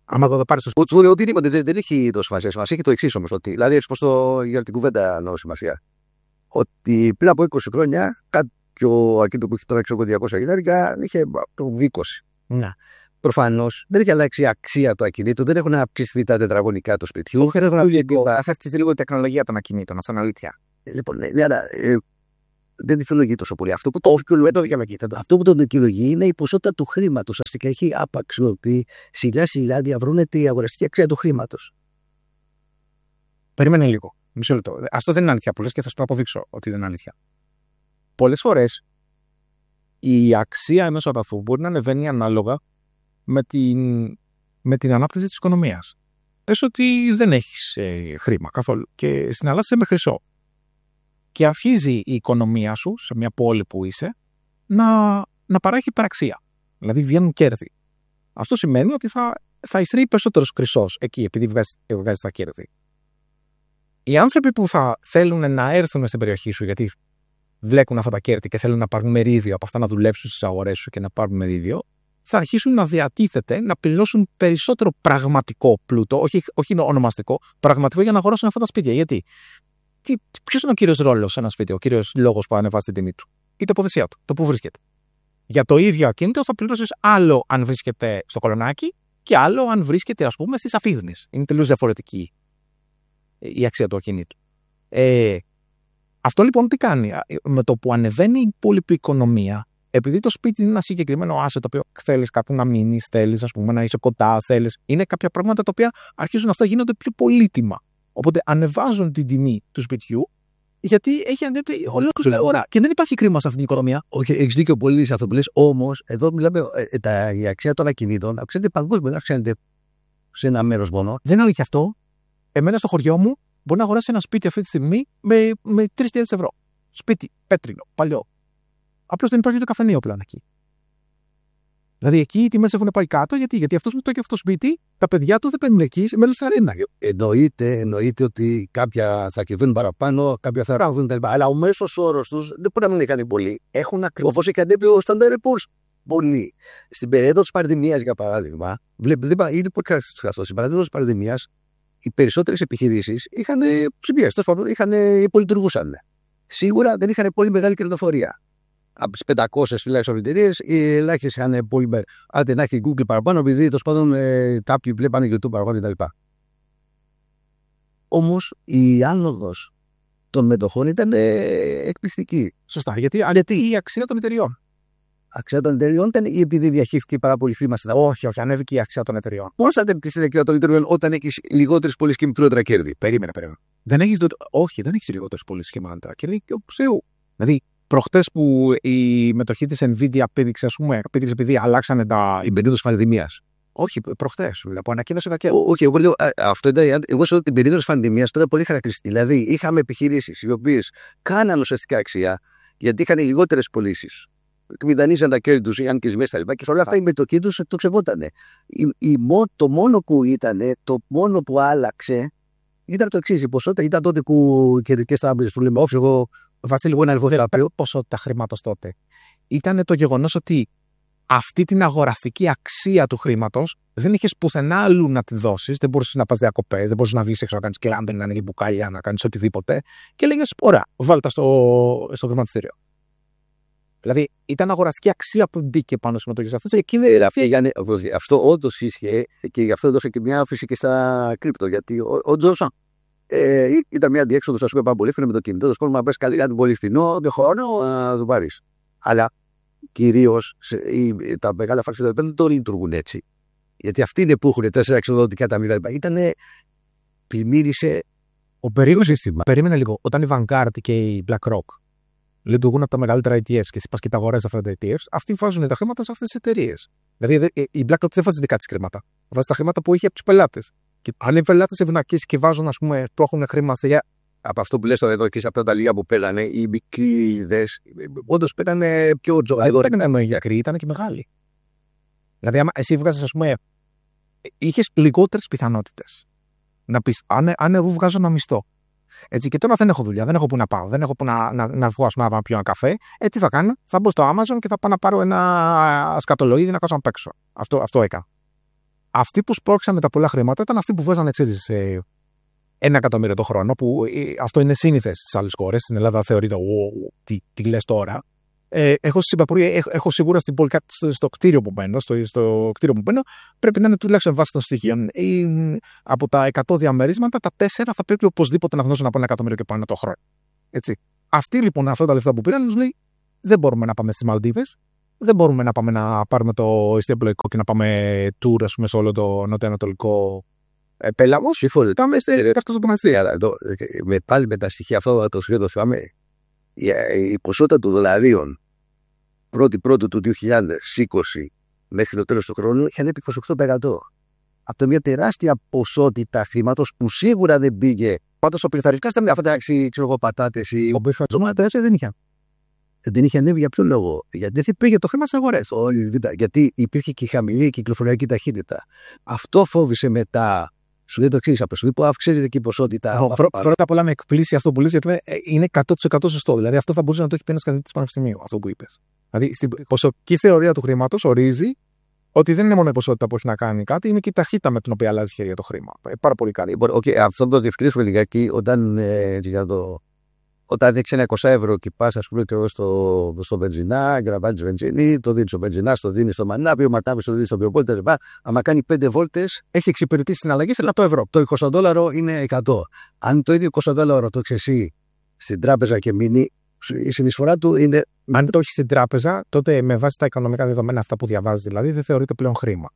Άμα το πάρει στο Που λέω οτιδήποτε δεν έχει το σημασία. Σημασία έχει το εξής όμως. Ότι, δηλαδή, έτσι πως για την κουβέντα εννοώ σημασία. Ότι πριν από 20 χρόνια κάποιο ακίνητο που έχει τώρα 200 χιλιάρικα είχε το 20. Ναι. Προφανώς δεν έχει αλλάξει η αξία του ακινήτου, δεν έχουν αυξηθεί τα τετραγωνικά του σπιτιού. Θα αυξηθεί λίγο η τεχνολογία των ακινήτων, αυτό είναι αλήθεια. Λοιπόν, δεν δικαιολογεί τόσο πολύ. Αυτό που το δικαιολογεί είναι η ποσότητα του χρήματος. Αστικά έχει απαξιωθεί σιγά-σιγά διαβρώνεται η αγοραστική αξία του χρήματος. Περίμενε λίγο. Μισό λεπτό. Αυτό δεν είναι αλήθεια που λες και θα σου το αποδείξω ότι δεν είναι αλήθεια. Πολλές φορές η αξία ενός αγαθού μπορεί να ανεβαίνει ανάλογα με την ανάπτυξη της οικονομίας. Πες ότι δεν έχεις χρήμα καθόλου και συναλλάσσεσαι με χρυσό. Και αρχίζει η οικονομία σου σε μια πόλη που είσαι να παράγει υπεραξία. Δηλαδή βγαίνουν κέρδη. Αυτό σημαίνει ότι θα εισραίει περισσότερος χρυσός εκεί επειδή βγάζει τα κέρδη. Οι άνθρωποι που θα θέλουν να έρθουν στην περιοχή σου γιατί βλέπουν αυτά τα κέρδη και θέλουν να πάρουν μερίδιο από αυτά να δουλέψουν στις αγορές σου και να πάρουν μερίδιο, θα αρχίσουν να διατίθεται να πληρώσουν περισσότερο πραγματικό πλούτο, όχι ονομαστικό, πραγματικό για να αγοράσουν αυτά τα σπίτια. Γιατί? Ποιος είναι ο κύριος ρόλος σε ένα σπίτι, ο κύριος λόγος που ανεβάζει την τιμή του? Η τοποθεσία του, το που βρίσκεται. Για το ίδιο ακίνητο θα πληρώσεις άλλο αν βρίσκεται στο Κολονάκι και άλλο αν βρίσκεται, ας πούμε, στις Αφίδνες. Είναι τελείως διαφορετική η αξία του ακινήτου. Αυτό λοιπόν τι κάνει? Με το που ανεβαίνει η υπόλοιπη οικονομία, επειδή το σπίτι είναι ένα συγκεκριμένο asset το οποίο θέλεις κάπου να μείνεις, θέλεις ας πούμε να είσαι κοντά, είναι κάποια πράγματα τα οποία αρχίζουν αυτά γίνονται πιο πολύτιμα. Οπότε ανεβάζουν την τιμή του σπιτιού, γιατί έχει ανέβει ολόκληρη αγορά. Και δεν υπάρχει κρίμα σε αυτήν την οικονομία. Όχι, έχεις δίκιο πολύ σε αυτό που λες. Όμως, εδώ μιλάμε, η αξία των ακινήτων αυξάνεται παγκόσμια, δεν αυξάνεται σε ένα μέρος μόνο. Δεν είναι αλήθεια αυτό. Εμένα στο χωριό μου μπορεί να αγοράσει ένα σπίτι αυτή τη στιγμή με 3.000 ευρώ. Σπίτι, πέτρινο, παλιό. Απλώς δεν υπάρχει το καφενείο πλέον εκεί. Δηλαδή εκεί οι τιμές έχουν πάει κάτω, γιατί αυτός που το έχει αυτό το σπίτι, τα παιδιά του δεν παίρνουν εκεί, μένουν στην Αθήνα. Εννοείται ότι κάποια θα κερδίζουν παραπάνω, κάποια θα ράβουν τα λοιπά. Αλλά ο μέσος όρος τους δεν μπορεί να μην κάνει πολύ. Έχουν ακριβώς όπως έχει ανέβει ο Standard Poor's πολύ. Στην περίοδο της πανδημίας, για παράδειγμα, είναι πολύ χαρακτηριστικό αυτό. Στην περίοδο της πανδημίας, οι περισσότερες επιχειρήσεις είχαν ψηφίες, υπολειτουργούσαν. Σίγουρα δεν είχαν πολύ μεγάλη κερδοφορία. Από τις 500 τουλάχιστον εταιρείες, οι ελάχιστες είχαν πολύ μεγάλη. Άντε να έχει Google παραπάνω, επειδή τέλος πάντων κάποιοι βλέπανε YouTube παραπάνω κτλ. Όμως η άνοδος των μετοχών ήταν εκπληκτική. Σωστά, γιατί η αξία των εταιριών. Αξία των εταιριών ήταν ή επειδή διαχύθηκε πάρα πολύ χρήμα στην αγορά? Όχι, ανέβηκε η αξία των εταιριών. Πώς θα ανέβηκε η αξία των εταιριών όταν έχεις λιγότερες πωλήσεις και μικρότερα κέρδη? Περίμενε. Δεν έχεις λιγότερες πωλήσεις και μικρότερα κέρδη και όπως Θεού. Δηλαδή, προχτές που η μετοχή της Nvidia πήδηξε, επειδή αλλάξανε η περίοδο της πανδημίας. Όχι, προχτές, που ανακοίνωσε τα κέρδη. Όχι, εγώ λέω, αυτό ήταν. Εγώ σε την περίοδο της πανδημίας τώρα πολύ χαρακτηριστική. Δηλαδή, είχαμε επιχειρήσεις οι οποίες κάναν ουσιαστικά αξία γιατί είχαν λιγότερες πωλήσεις. Εκμηδανίζαν τα κέρδη τους, είχαν και ζημίες τα λοιπά και σε όλα αυτά η μετοχή τους το ξεβότανε. Το μόνο που ήταν, το μόνο που άλλαξε ήταν το εξής. Η ποσότητα ήταν τότε που οι κεντρικές τράπεζες του λέμε, εγώ Βασίλη, εγώ να αριθμίσω ποσότητα χρήματος τότε. Ήταν το γεγονός ότι αυτή την αγοραστική αξία του χρήματος δεν είχες πουθενά αλλού να τη δώσεις. Δεν μπορούσες να πας διακοπές, δεν μπορούσες να βγεις έξω να κάνεις κλάμπινγκ, να ανοίγεις μπουκάλια, να κάνεις οτιδήποτε. Και λέγες, ωραία, βάλτε τα στο χρηματιστήριο. Δηλαδή ήταν αγοραστική αξία που μπήκε πάνω στις μετοχές αυτές. Εκείνη αυτό όντως ίσχυε και γι' αυτό έδωσε και μια άφηση και στα κρύπτο. Γιατί ο Τζόνσον ήταν μια διέξοδος, ας πούμε, πάρα πολύ φαίνεται με το κινητό. Το να πες κάτι πολύ φθηνό, δύο χρόνο να το πάρεις. Αλλά κυρίως τα μεγάλα φάξια δεν το λειτουργούν έτσι. Γιατί αυτοί είναι που έχουν 4 εξοδοτικά ταμεία. Πλημμύρισε ο περίεργο σύστημα. Περίμενε λίγο. Όταν η Vanguard και η BlackRock λειτουργούν από τα μεγαλύτερα ETFs και εσύ πας και τα αγοράζεις αυτά τα ETFs, αυτοί βάζουν τα χρήματα σε αυτές τις εταιρείες. Δηλαδή η BlackRock δεν βάζει δικά της χρήματα. Βάζει τα χρήματα που έχει από τους πελάτες. Και αν οι πελάτες ευνακείς και βάζουν, ας πούμε, που έχουν χρήμα από αυτό που λες τώρα εδώ και σε αυτά τα λίγα που πέρανε, οι μικρίδες, όντως πέρανε πιο τζογαδόροι. Δεν πέρανε μικροί, ήταν και μεγάλοι. Δηλαδή, άμα εσύ βγάζεις, ας πούμε, είχες λιγότερες πιθανότητες να πεις, αν εγώ βγάζω ένα μισθό. Έτσι, και τώρα δεν έχω δουλειά, δεν έχω που να πάω, δεν έχω που να βγω, ας πούμε, να πιω ένα καφέ. Τι θα κάνω? Θα μπω στο Amazon και θα πάω να πάρω ένα σκατολοίδι να κάτσω να παίξω. Αυτό έκανα. αυτοί που σπρώξαν με τα πολλά χρήματα ήταν αυτοί που βάζανε 1 εκατομμύριο το χρόνο, που αυτό είναι σύνηθες στις άλλες χώρες. Στην Ελλάδα θεωρείται, τι λες τώρα. Έχω σίγουρα στην πόλη, στο κτίριο που μπαίνω, πρέπει να είναι τουλάχιστον βάσει των στοιχείων. Από τα 100 διαμερίσματα, τα 4 θα πρέπει οπωσδήποτε να γνώσουν από 1 εκατομμύριο και πάνω το χρόνο. Έτσι. Αυτοί λοιπόν, αυτά τα λεφτά που πήραν, τους λέει: δεν μπορούμε να πάμε στις Μαλντίβες, δεν μπορούμε να πάμε να πάρουμε το εστιαπλοϊκό και να πάμε tour, ας πούμε, σε όλο το νοτιοανατολικό πέλαγο. Σύμφωνα. Πάμε στην αυτοσοπονασία. Πάλι με τα στοιχεία αυτό, το σχέδιο το θυμάμαι. Η ποσότητα των δολαρίων πρώτου του 2020 μέχρι το τέλος του χρόνου είχε ανέβει 28%. Από μια τεράστια ποσότητα χρήματος που σίγουρα δεν πήγε. Πάντως, ο πληθωρισμός ήταν αυτά τα πατάτες ή ο μπιφατζόματας δεν είχε ανέβει για ποιο λόγο? Γιατί δεν πήγε το χρήμα στις αγορές. Γιατί υπήρχε και χαμηλή κυκλοφοριακή ταχύτητα. Αυτό φόβησε μετά. Σου λέει το εξής: από τη που αυξάνεται και η ποσότητα. Πρώτα απ' όλα με εκπλήσει αυτό που λες, γιατί είναι 100% σωστό. Δηλαδή, αυτό θα μπορούσε να το έχει πει ένας καθηγητής πανεπιστημίου, αυτό που είπες. Δηλαδή, στην ποσοτική θεωρία του χρήματος ορίζει ότι δεν είναι μόνο η ποσότητα που έχει να κάνει κάτι, είναι και η ταχύτητα με την οποία αλλάζει χέρια το χρήμα. Πάρα πολύ καλή. Αυτό το διευκρινίσουμε λιγάκι. Όταν δείξει 100 ευρώ και πας, ας πούμε, στο μπενζινά, γραβάνεις βενζίνη, το δίνεις στο μπενζινά, το δίνεις στο μανάπη, ο μανάπης το δίνεις στο ποιοπόλη, κτλ. Άμα κάνει 5 βόλτες, έχει εξυπηρετήσει συναλλαγές $100. Το $20 είναι 100. Αν το ίδιο $20 το έχεις εσύ στην τράπεζα και μείνει, η συνεισφορά του είναι. Αν το έχει στην τράπεζα, τότε με βάση τα οικονομικά δεδομένα αυτά που διαβάζει, δηλαδή, δεν θεωρείται πλέον χρήμα.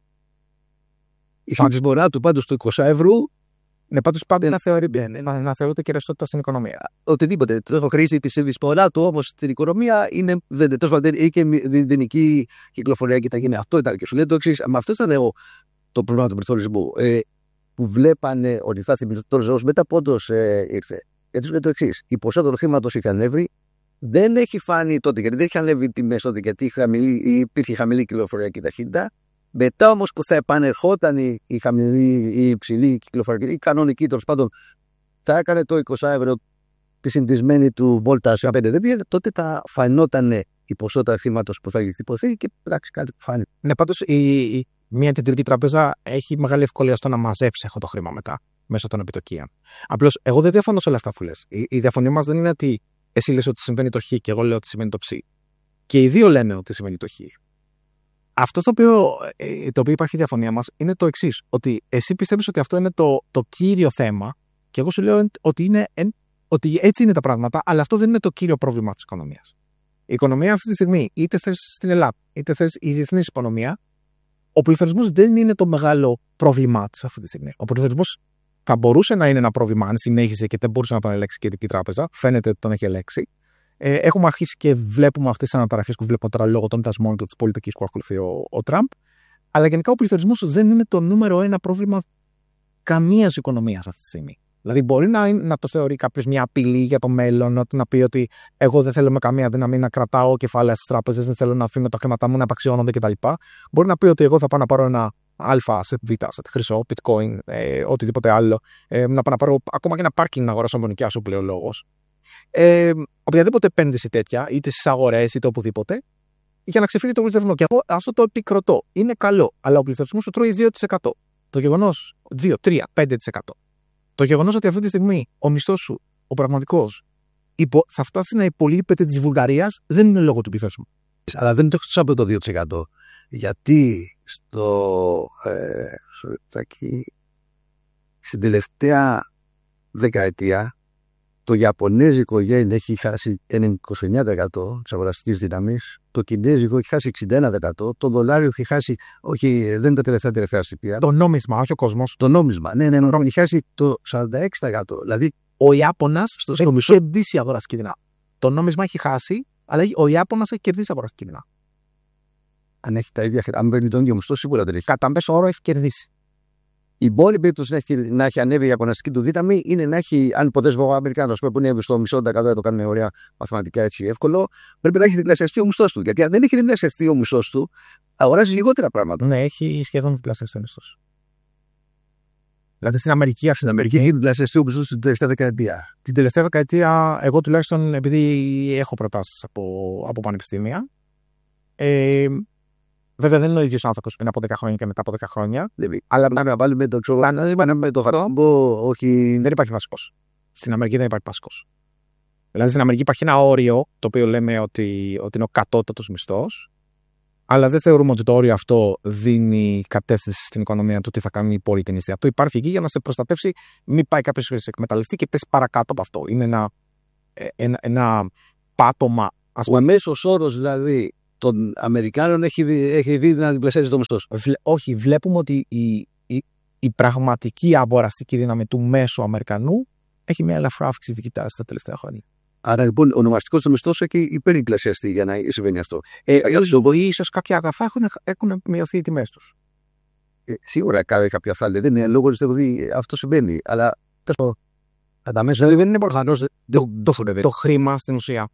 Η συνεισφορά του πάντως του 20 ευρώ. Ναι, πάντως πάντα να θεωρείται και ρευστότητα στην οικονομία. Οτιδήποτε. Το έχω χρήσει τη συνεισφορά του όμως στην οικονομία είναι. Δεν έχει και μηδενική κυκλοφορία και τα γίνει. Αυτό ήταν. Και σου λέει το εξής: με αυτό ήταν το πρόβλημα του πληθωρισμού. Που βλέπανε ότι θα θυμηθεί το ζώο, μετά πόντος ήρθε. Γιατί σου λέει το εξής: η ποσότητα του χρήματος είχε ανέβει, δεν έχει φάνει τότε, γιατί δεν είχε ανέβει τιμές τότε, γιατί υπήρχε χαμηλή κυκλοφοριακή ταχύτητα. Μετά όμως που θα επανερχόταν η χαμηλή ή υψηλή κυκλοφοριακή, η κανονική τέλος πάντων, θα έκανε το 20 ευρώ τη συνηθισμένη του βόλτα σε 5 δέντια, τότε θα φανόταν η ποσότητα χρήματος που θα εκτυπωθεί και πράξη κάτι που φάνηκε. Ναι, πάντως μια κεντρική τράπεζα έχει μεγάλη ευκολία στο να μαζέψει αυτό το χρήμα μετά, μέσω των επιτοκίων. Απλώς, εγώ δεν διαφωνώ σε όλα αυτά που λες. Η διαφωνία μας δεν είναι ότι εσύ λες ότι συμβαίνει το χ και εγώ λέω ότι συμβαίνει το ψ. Και οι δύο λένε ότι συμβαίνει το χ. Αυτό το οποίο υπάρχει διαφωνία μας είναι το εξής: ότι εσύ πιστεύεις ότι αυτό είναι το κύριο θέμα, και εγώ σου λέω ότι έτσι είναι τα πράγματα, αλλά αυτό δεν είναι το κύριο πρόβλημα της οικονομίας. Η οικονομία αυτή τη στιγμή, είτε θες στην Ελλάδα, είτε θες η διεθνής οικονομία, ο πληθωρισμός δεν είναι το μεγάλο πρόβλημά της αυτή τη στιγμή. Ο πληθωρισμός θα μπορούσε να είναι ένα πρόβλημα αν συνέχισε και δεν μπορούσε να τον ελέγξει και η Κεντρική Τράπεζα. Φαίνεται ότι τον έχει ελέγξει. Έχουμε αρχίσει και βλέπουμε αυτές τις αναταραχές που βλέπουμε τώρα λόγω των δασμών και της πολιτικής που ακολουθεί ο Τραμπ. Αλλά γενικά ο πληθωρισμός δεν είναι το νούμερο 1 πρόβλημα καμίας οικονομίας αυτή τη στιγμή. Δηλαδή, μπορεί να το θεωρεί κάποιος μια απειλή για το μέλλον, να πει ότι εγώ δεν θέλω με καμία δύναμη να κρατάω κεφάλαια στις τράπεζες, δεν θέλω να αφήνω τα χρήματά μου να απαξιώνονται κτλ. Μπορεί να πει ότι εγώ θα πάω να πάρω ένα αλφα asset, β asset, χρυσό, bitcoin, οτιδήποτε άλλο, να πάω να πάρω ακόμα και ένα πάρκινγκ να αγοράσω με νοικιάσω πλέον λόγος. Οποιαδήποτε επένδυση τέτοια, είτε στις αγορές είτε οπουδήποτε, για να ξεφύγει το πληθωρισμό. Και εγώ αυτό το επικροτώ. Είναι καλό, αλλά ο πληθωρισμός σου τρώει 2%. Το γεγονός 2, 3, 5%. Το γεγονός ότι αυτή τη στιγμή ο μισθός σου, ο πραγματικός, θα φτάσει να υπολείπεται της Βουλγαρίας, δεν είναι λόγω του πληθωρισμού. Αλλά δεν το έχω από το 2%. Γιατί στην τελευταία δεκαετία το Ιαπωνέζικο γεν έχει χάσει 29% της αγοραστικής δύναμης, το Κινέζικο έχει χάσει 61%, το δολάριο έχει χάσει, όχι, δεν είναι τα τελευταία στοιχεία. Το νόμισμα, όχι ο κόσμος. Το νόμισμα, ναι, έχει χάσει το 46%. Δηλαδή, ο Ιάπωνας έχει κερδίσει αγοραστική δύναμη. Το νόμισμα έχει χάσει, αλλά ο Ιάπωνας έχει κερδίσει αγοραστική δύναμη. Αν έχει τα ίδια, αν παίρνει τον ίδιο μισθό, σίγουρα δεν έχει. Κατά μέσο όρο έχει κερδίσει. Η μόνη περίπτωση να έχει ανέβει η αγοραστική του δύναμη είναι να έχει, αν υποτέσσευε ο Αμερικάνος που είναι στο μισό δεκαδό, το κάνουμε ωραία μαθηματικά έτσι εύκολο, πρέπει να έχει διπλασιαστεί ο μισθός του. Γιατί αν δεν έχει διπλασιαστεί ο μισθός του, αγοράζει λιγότερα πράγματα. Ναι, έχει σχεδόν διπλασιαστεί ο μισθός. Δηλαδή στην Αμερική έχει διπλασιαστεί ο μισθός την τελευταία δεκαετία. Την τελευταία δεκαετία, εγώ τουλάχιστον επειδή έχω προτάσεις από πανεπιστήμια, Βέβαια δεν είναι ο ίδιος άνθρωπος πριν από 10 χρόνια και μετά από 10 χρόνια. Αλλά να βάλουμε το ξογλάνασμα με το φαρόμπο, όχι. Δεν υπάρχει βασικός. Στην Αμερική δεν υπάρχει βασικός. Δηλαδή στην Αμερική υπάρχει ένα όριο, το οποίο λέμε ότι είναι ο κατώτατος μισθός, αλλά δεν θεωρούμε ότι το όριο αυτό δίνει κατεύθυνση στην οικονομία του τι θα κάνει η υπόλοιπη νηστεία. Αυτό υπάρχει εκεί για να σε προστατεύσει, μην πάει κάποιος να σε εκμεταλλευτεί και πέσει παρακάτω από αυτό. Είναι ένα πάτωμα. Ο μέσος όρος δηλαδή των Αμερικάνων έχει δει να διπλασιάζει το μισθό. Όχι, βλέπουμε ότι η πραγματική αγοραστική δύναμη του μέσου Αμερικανού έχει μια ελαφρά αυξητική τάση τα τελευταία χρόνια. Άρα λοιπόν ο ονομαστικός του μισθός έχει υπερδιπλασιαστεί για να συμβαίνει αυτό. Ίσως κάποια αγαθά έχουν μειωθεί οι τιμές τους. Σίγουρα κάποια αυτά δεν είναι λόγω ότι αυτό συμβαίνει. Αλλά τα μέσα δεν είναι προφανώς το χρήμα στην ουσία.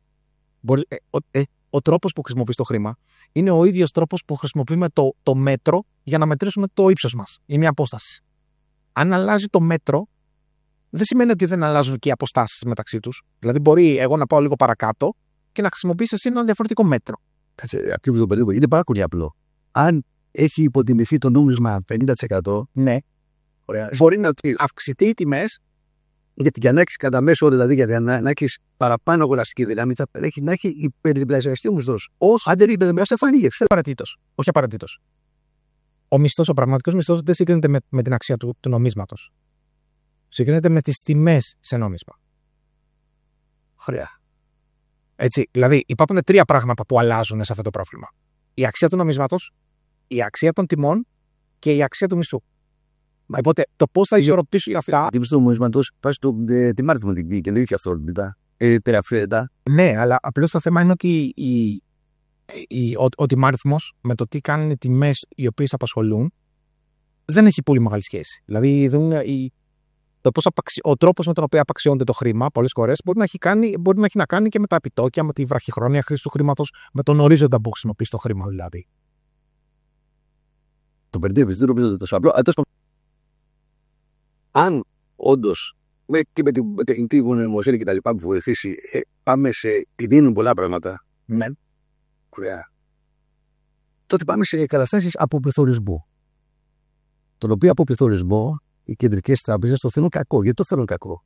Ο τρόπος που χρησιμοποιείς το χρήμα είναι ο ίδιος τρόπος που χρησιμοποιούμε το μέτρο για να μετρήσουμε το ύψος μας ή μια απόσταση. Αν αλλάζει το μέτρο, δεν σημαίνει ότι δεν αλλάζουν και οι αποστάσεις μεταξύ τους. Δηλαδή, μπορεί εγώ να πάω λίγο παρακάτω και να χρησιμοποιήσεις εσύ ένα διαφορετικό μέτρο. Ακριβώς το περίπου. Είναι πάρα πολύ απλό. Αν έχει υποτιμηθεί το νόμισμα 50%, ναι, μπορεί να αυξηθεί οι τιμές. Γιατί για να έχει κατά μέσο όρο, δηλαδή για να έχει παραπάνω αγοραστική δύναμη, θα πρέπει να έχει υπερδιπλασιαστεί ο μισθός. Όχι, αν δεν είναι υπερδιπλασιαστεί, θα φανεί. Όχι απαραίτητος. Ο πραγματικός μισθός δεν συγκρίνεται με την αξία του νομίσματος. Συγκρίνεται με τις τιμές σε νόμισμα. Ωραία. Έτσι, δηλαδή υπάρχουν 3 πράγματα που αλλάζουν σε αυτό το πρόβλημα. Η αξία του νομίσματος, η αξία των τιμών και η αξία του μισθού. Οπότε το πώς θα ισορροπήσουν αυτά. Η τιμή του νομίσματος πάει στο τιμάρισμα την και δεν έχει αυθόρμητα. Τεραφρέτα. Ναι, αλλά απλώς το θέμα είναι ότι ο τιμάριθμος με το τι κάνουν οι τιμές οι οποίες απασχολούν δεν έχει πολύ μεγάλη σχέση. Δηλαδή ο τρόπος με τον οποίο απαξιώνεται το χρήμα πολλές φορές μπορεί να έχει να κάνει και με τα επιτόκια, με τη βραχυχρόνια χρήση του χρήματος, με τον ορίζοντα που χρησιμοποιεί το χρήμα δηλαδή. Το μπερδεύεις, δεν νομίζω ότι το απλό. Αν όντως και με την τεχνητή νοημοσύνη και τα λοιπά που βοηθήσει, πάμε σε. Δίνουν πολλά πράγματα. Ναι. Ωραία. Τότε πάμε σε καταστάσεις αποπληθωρισμού. Τον οποίο αποπληθωρισμό οι κεντρικές τράπεζες το θέλουν κακό. Γιατί το θέλουν κακό?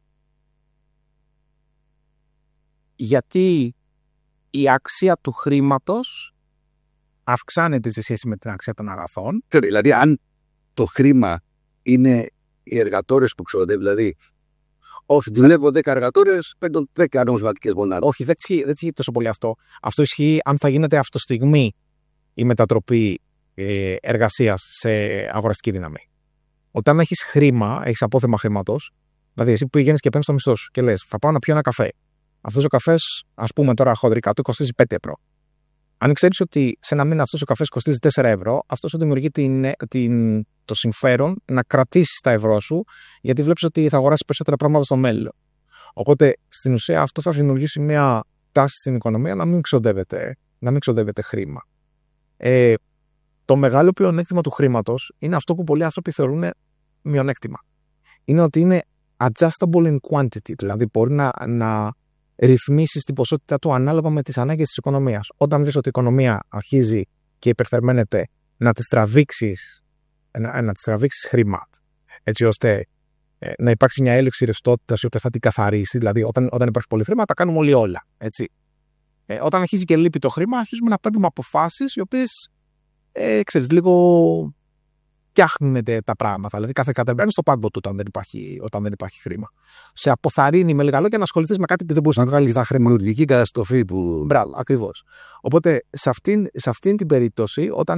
Γιατί η αξία του χρήματος αυξάνεται σε σχέση με την αξία των αγαθών. Δηλαδή, αν το χρήμα είναι οι εργατόρες που ξοδεύουν, δηλαδή, όχι, δουλεύω 10 εργατόρες, παίρνω 10 νομισματικές μονάδες. Όχι, δεν ισχύει τόσο πολύ αυτό. Αυτό ισχύει αν θα γίνεται αυτοστιγμή η μετατροπή εργασίας σε αγοραστική δύναμη. Όταν έχεις χρήμα, έχεις απόθεμα χρήματος, δηλαδή εσύ πηγαίνεις και παίρνεις το μισθό σου και λες, θα πάω να πιω ένα καφέ. Αυτός ο καφές, ας πούμε τώρα χοντρικά, του κοστίζει 5 ευρώ. Αν ξέρεις ότι σε ένα μήνα αυτός ο καφές κοστίζει 4 ευρώ, αυτό σου δημιουργεί το συμφέρον να κρατήσεις τα ευρώ σου, γιατί βλέπεις ότι θα αγοράσεις περισσότερα πράγματα στο μέλλον. Οπότε στην ουσία αυτό θα δημιουργήσει μια τάση στην οικονομία να μην ξοδεύεται χρήμα. Το μεγάλο πλεονέκτημα του χρήματος είναι αυτό που πολλοί άνθρωποι θεωρούν μειονέκτημα. Είναι ότι είναι adjustable in quantity, δηλαδή μπορεί να ρυθμίσεις την ποσότητα του ανάλογα με τις ανάγκες της οικονομίας. Όταν δεις ότι η οικονομία αρχίζει και υπερθερμαίνεται, να της τραβήξεις χρήμα, έτσι ώστε να υπάρξει μια έλλειψη ρευστότητας η οποία θα την καθαρίσει. Δηλαδή, όταν υπάρχει πολύ χρήμα, τα κάνουμε όλοι όλα. Έτσι. Όταν αρχίζει και λείπει το χρήμα, αρχίζουμε να παίρνουμε αποφάσεις οι οποίες ξέρεις, λίγο φτιάχνουν τα πράγματα. Δηλαδή, κάθε κατεβαίνει στο πάγκο του όταν δεν υπάρχει χρήμα. Σε αποθαρρύνει με λίγα λόγια να ασχοληθείς με κάτι που δεν μπορείς να βγάλεις τα χρηματοδοτική καταστροφή που. Μπράβο, ακριβώς. Οπότε, σε αυτήν την περίπτωση, όταν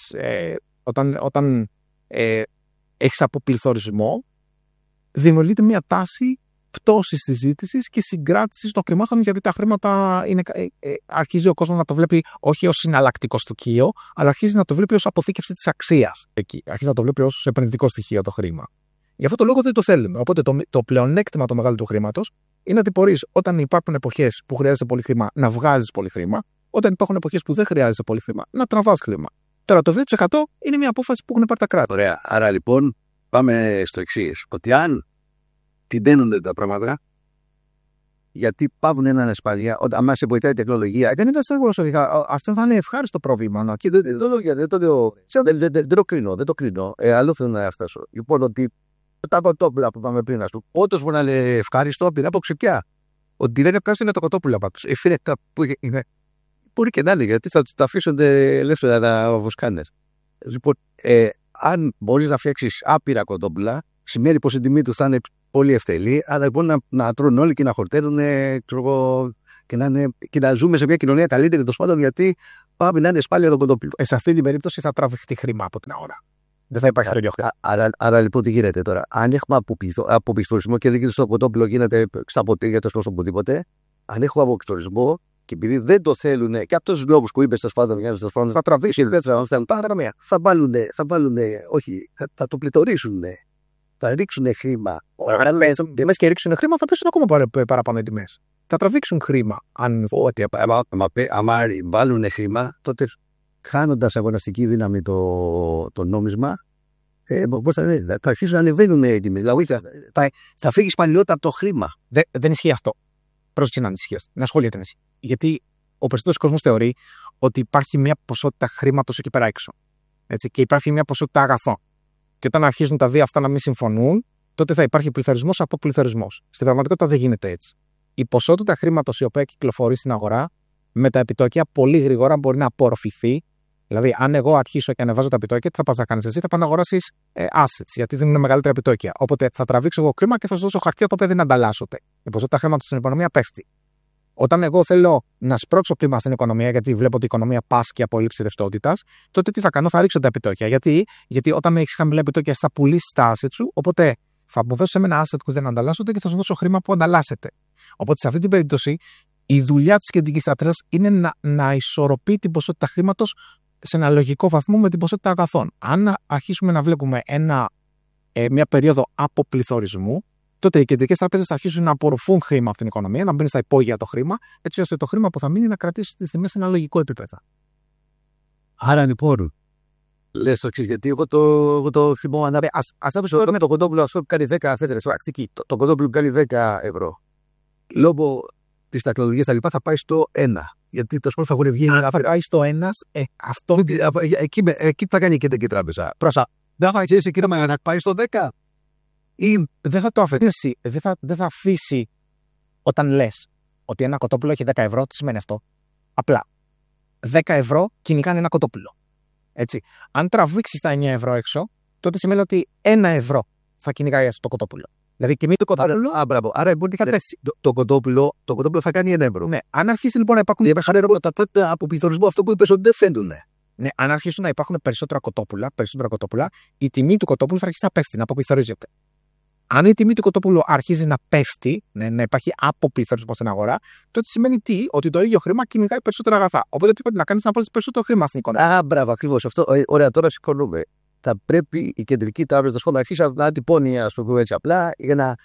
έχεις αποπληθωρισμό, δημιουργείται μια τάση πτώσης της ζήτησης και συγκράτησης των χρημάτων, γιατί τα χρήματα αρχίζει ο κόσμος να το βλέπει όχι ως συναλλακτικό στοιχείο, αλλά αρχίζει να το βλέπει ως αποθήκευση της αξίας. Αρχίζει να το βλέπει ως επενδυτικό στοιχείο το χρήμα. Γι' αυτό το λόγο δεν το θέλουμε. Οπότε το πλεονέκτημα το μεγάλο του χρήματος είναι ότι μπορείς όταν υπάρχουν εποχές που χρειάζεται πολύ χρήμα να βγάζεις πολύ χρήμα, όταν υπάρχουν εποχές που δεν χρειάζεται πολύ χρήμα να τραβάς χρήμα. Τώρα το 2% είναι μια απόφαση που έχουν πάρει τα κράτη. Ωραία. Άρα λοιπόν πάμε στο εξής. Ότι αν τυνταίνονται τα πράγματα, Γιατί πάβουν να είναι ασφαλεία. Αν σε βοηθάει η τεχνολογία. Δεν ήταν σίγουρο ότι αυτό θα είναι ευχάριστο πρόβλημα. Δεν το κρίνω. Άλλο θέλω να φτάσω. Λοιπόν, ότι τα κοτόπουλα που είπαμε πριν, όντω μπορεί να είναι ευχάριστο από την άποψη πια. Ότι δεν είναι το κοτόπουλα πάντω. Μπορεί και να είναι, γιατί θα τα αφήσουν ελεύθερα να βοσκάνε. Λοιπόν, αν μπορεί να φτιάξει άπειρα κοτόπουλα, σημαίνει πω η τιμή του θα είναι πολύ ευτελή, αλλά μπορεί να τρώνε όλοι και να χορταίνουν και να ζούμε σε μια κοινωνία καλύτερη, τέλος πάντων, γιατί πάμε να είναι σπάλια το κοτόπουλο. Σε αυτή την περίπτωση θα τραβηχτεί χρήμα από την αγορά. Δεν θα υπάρχει τέτοιο χρήμα. Άρα λοιπόν τι γίνεται τώρα. Αν έχουμε αποπληθωρισμό και δεν γίνεται στο κοτόπουλο, γίνεται στα ποτήρια, τόσο οπουδήποτε. Αν έχουμε αποπληθωρισμό και επειδή δεν το θέλουν και από του λόγου που είπε στο σπάδο, θα τραβήξει δεύτερα, θα το πληθωρίσουν. Θα ρίξουν χρήμα. Μέσα και ρίξουν χρήμα, θα πέσουν ακόμα παραπάνω οι τιμές. Θα τραβήξουν χρήμα. Αν βάλουν χρήμα, τότε χάνοντας αγοραστική δύναμη το νόμισμα, θα αρχίσουν να ανεβαίνουν οι τιμές. Δηλαδή θα φύγει παλιότητα από το χρήμα. Δεν ισχύει αυτό. Πρόσεχε να ανησυχεί. Να σχολιάται. Γιατί ο περισσότερος κόσμος θεωρεί ότι υπάρχει μια ποσότητα χρήματος εκεί πέρα έξω. Έτσι, και υπάρχει μια ποσότητα αγαθών. Και όταν αρχίζουν τα δύο αυτά να μην συμφωνούν, τότε θα υπάρχει πληθωρισμός από πληθωρισμός. Στην πραγματικότητα δεν γίνεται έτσι. Η ποσότητα χρήματος η οποία κυκλοφορεί στην αγορά με τα επιτόκια πολύ γρήγορα μπορεί να απορροφηθεί. Δηλαδή, αν εγώ αρχίσω και ανεβάζω τα επιτόκια, τι θα πας να κάνεις εσύ? Θα πας να αγοράσεις assets, γιατί δίνουν μεγαλύτερα επιτόκια. Οπότε θα τραβήξω εγώ χρήμα και θα σου δώσω χαρτιά το οποίο δεν ανταλλάσσονται. Η ποσότητα χρήματος στην οικονομία πέφτει. Όταν εγώ θέλω να σπρώξω κλίμα στην οικονομία, γιατί βλέπω ότι η οικονομία πάσχει από έλλειψη ρευστότητας, τότε τι θα κάνω? Θα ρίξω τα επιτόκια. Γιατί όταν έχεις χαμηλά επιτόκια, θα πουλήσεις τα assets σου, οπότε θα μου δώσεις ένα asset που δεν ανταλλάσσονται και θα σου δώσω χρήμα που ανταλλάσσεται. Οπότε σε αυτή την περίπτωση, η δουλειά της κεντρικής τράπεζας είναι να ισορροπεί την ποσότητα χρήματος σε ένα λογικό βαθμό με την ποσότητα αγαθών. Αν αρχίσουμε να βλέπουμε μια περίοδο αποπληθωρισμού, τότε οι κεντρικές τράπεζες θα αρχίσουν να απορροφούν χρήμα από την οικονομία, να μπαίνει στα υπόγεια το χρήμα, έτσι ώστε το χρήμα που θα μείνει να κρατήσει τις τιμές σε ένα λογικό επίπεδο. Άρα λοιπόν, λες το εξής, γιατί εγώ το θυμόμαι. Ας άφησω με το κοντόπουλο που κάνει 10 φέτρες, το κοντόπουλο που κάνει 10 ευρώ. Λόγω της τεχνολογίας τα λοιπά θα πάει στο 1. Γιατί το σπίτι θα έχουν βγει. Αν πάει στο 1, αυτό. Εκεί θα κάνει η κεντρική τράπεζα. Πρόσα, δεν θα αφήσει εκείνο να πάει στο 10. Ή δεν θα το αφήσει. Δεν θα αφήσει όταν λες ότι ένα κοτόπουλο έχει 10 ευρώ. Τι σημαίνει αυτό? Απλά 10 ευρώ κυνηγάνε ένα κοτόπουλο. Έτσι. Αν τραβήξει τα 9 ευρώ έξω, τότε σημαίνει ότι 1 ευρώ θα κυνηγάει αυτό το κοτόπουλο. Δηλαδή τιμή του κοτόπουλου. Άρα μπορεί να το κοτόπουλο θα κάνει 1 ευρώ. Ναι. Αν αρχίσει λοιπόν να υπάρχουν περισσότερα από πληθωρισμό, αυτό που είπες ότι δεν φαίνουν. Ναι, αν αρχίσουν να υπάρχουν περισσότερα κοτόπουλα, η τιμή του κοτόπουλου θα αρχίσει να πέφτει, να αποπληθωρίζεται. Αν η τιμή του κοτόπουλου αρχίζει να πέφτει, να υπάρχει αποπληθωρισμό στην αγορά, τότε σημαίνει τι? Ότι το ίδιο χρήμα κυνηγάει περισσότερα αγαθά. Οπότε τι πρέπει να κάνει? Να πάρει περισσότερο χρήμα στην οικονομία. Μπράβο, ακριβώς αυτό. Ωραία, τώρα συμφωνούμε. Θα πρέπει η κεντρική τράπεζα να αρχίσει να τυπώνει, ας πούμε έτσι απλά, για να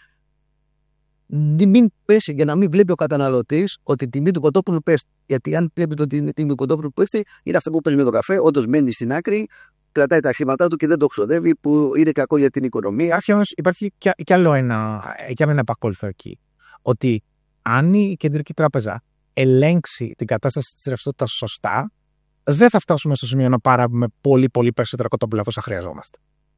μην πέσει, για να μην βλέπει ο καταναλωτής ότι η τιμή του κοτόπουλου πέφτει. Γιατί αν βλέπει ότι η τιμή του κοτόπουλου πέφτει, είναι αυτό που παίρνει με το καφέ, όντως μένει στην άκρη, κρατάει τα χρήματά του και δεν το ξοδεύει, που είναι κακό για την οικονομία. Υπάρχει κι άλλο ένα επακόλουθο εκεί. Ότι αν η κεντρική τράπεζα ελέγξει την κατάσταση της ρευστότητας σωστά, δεν θα φτάσουμε στο σημείο να πάρουμε πολύ περισσότερα κοτόπουλα από όσα χρειαζόμαστε.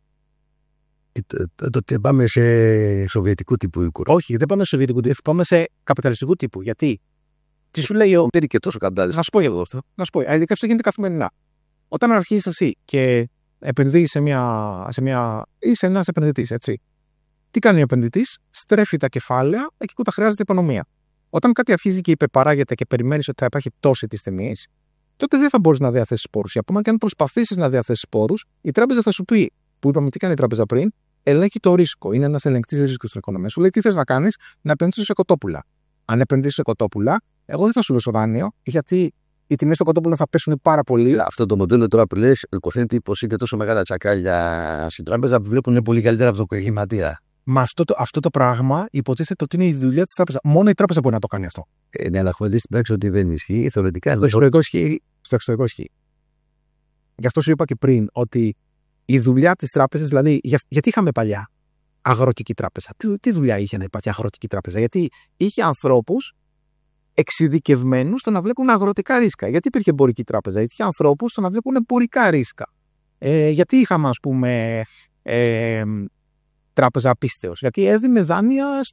Τότε πάμε σε σοβιετικού τύπου οικονομία. Όχι, δεν πάμε σε σοβιετικού τύπου, πάμε σε καπιταλιστικού τύπου. Γιατί? Τι σου λέει Δεν είναι και τόσο καπιταλιστικό. Να σου πω εγώ αυτό. Αυτό γίνεται καθημερινά. Όταν αρχίσεις εσύ και επενδύεις είσαι ένας επενδυτής, έτσι. Τι κάνει ο επενδυτής? Στρέφει τα κεφάλαια εκεί που τα χρειάζεται η οικονομία. Όταν κάτι αρχίζει και υπεπαράγεται και περιμένεις ότι θα υπάρχει πτώση της τιμής, τότε δεν θα μπορείς να διαθέσεις πόρους. Ακόμα και αν προσπαθήσεις να διαθέσεις πόρους, η τράπεζα θα σου πει, που είπαμε τι κάνει η τράπεζα πριν, ελέγχει το ρίσκο. Είναι ένας ελεγκτής ρίσκου στην οικονομία. Σου λέει τι θες να κάνεις? Να επενδύσεις σε κοτόπουλα. Αν επενδύσεις σε κοτόπουλα, εγώ δεν θα σου δώσω δάνειο, γιατί οι τιμές των κοτόπουλων θα πέσουν πάρα πολύ. Αυτό το μοντέλο τώρα που λες, υποθέτει πως είναι τόσο μεγάλα τσακάλια στην τράπεζα που βλέπουν πολύ καλύτερα από το εγχειρηματία. Μα αυτό το πράγμα υποτίθεται ότι είναι η δουλειά της τράπεζας. Μόνο η τράπεζα μπορεί να το κάνει αυτό. Ναι, αλλά έχω δει στην πράξη ότι δεν ισχύει. Θεωρητικά στο εξωτερικό ισχύει. Γι' αυτό σου είπα και πριν ότι η δουλειά της τράπεζας, δηλαδή, γιατί είχαμε παλιά αγροτική τράπεζα. Τι δουλειά είχε να υπάρχει αγροτική τράπεζα? Γιατί είχε ανθρώπους εξειδικευμένους στο να βλέπουν αγροτικά ρίσκα. Γιατί υπήρχε εμπορική τράπεζα? Γιατί είχε ανθρώπους στο να βλέπουν εμπορικά ρίσκα. Γιατί είχαμε, ας πούμε, τράπεζα πίστεως? Γιατί έδινε δάνεια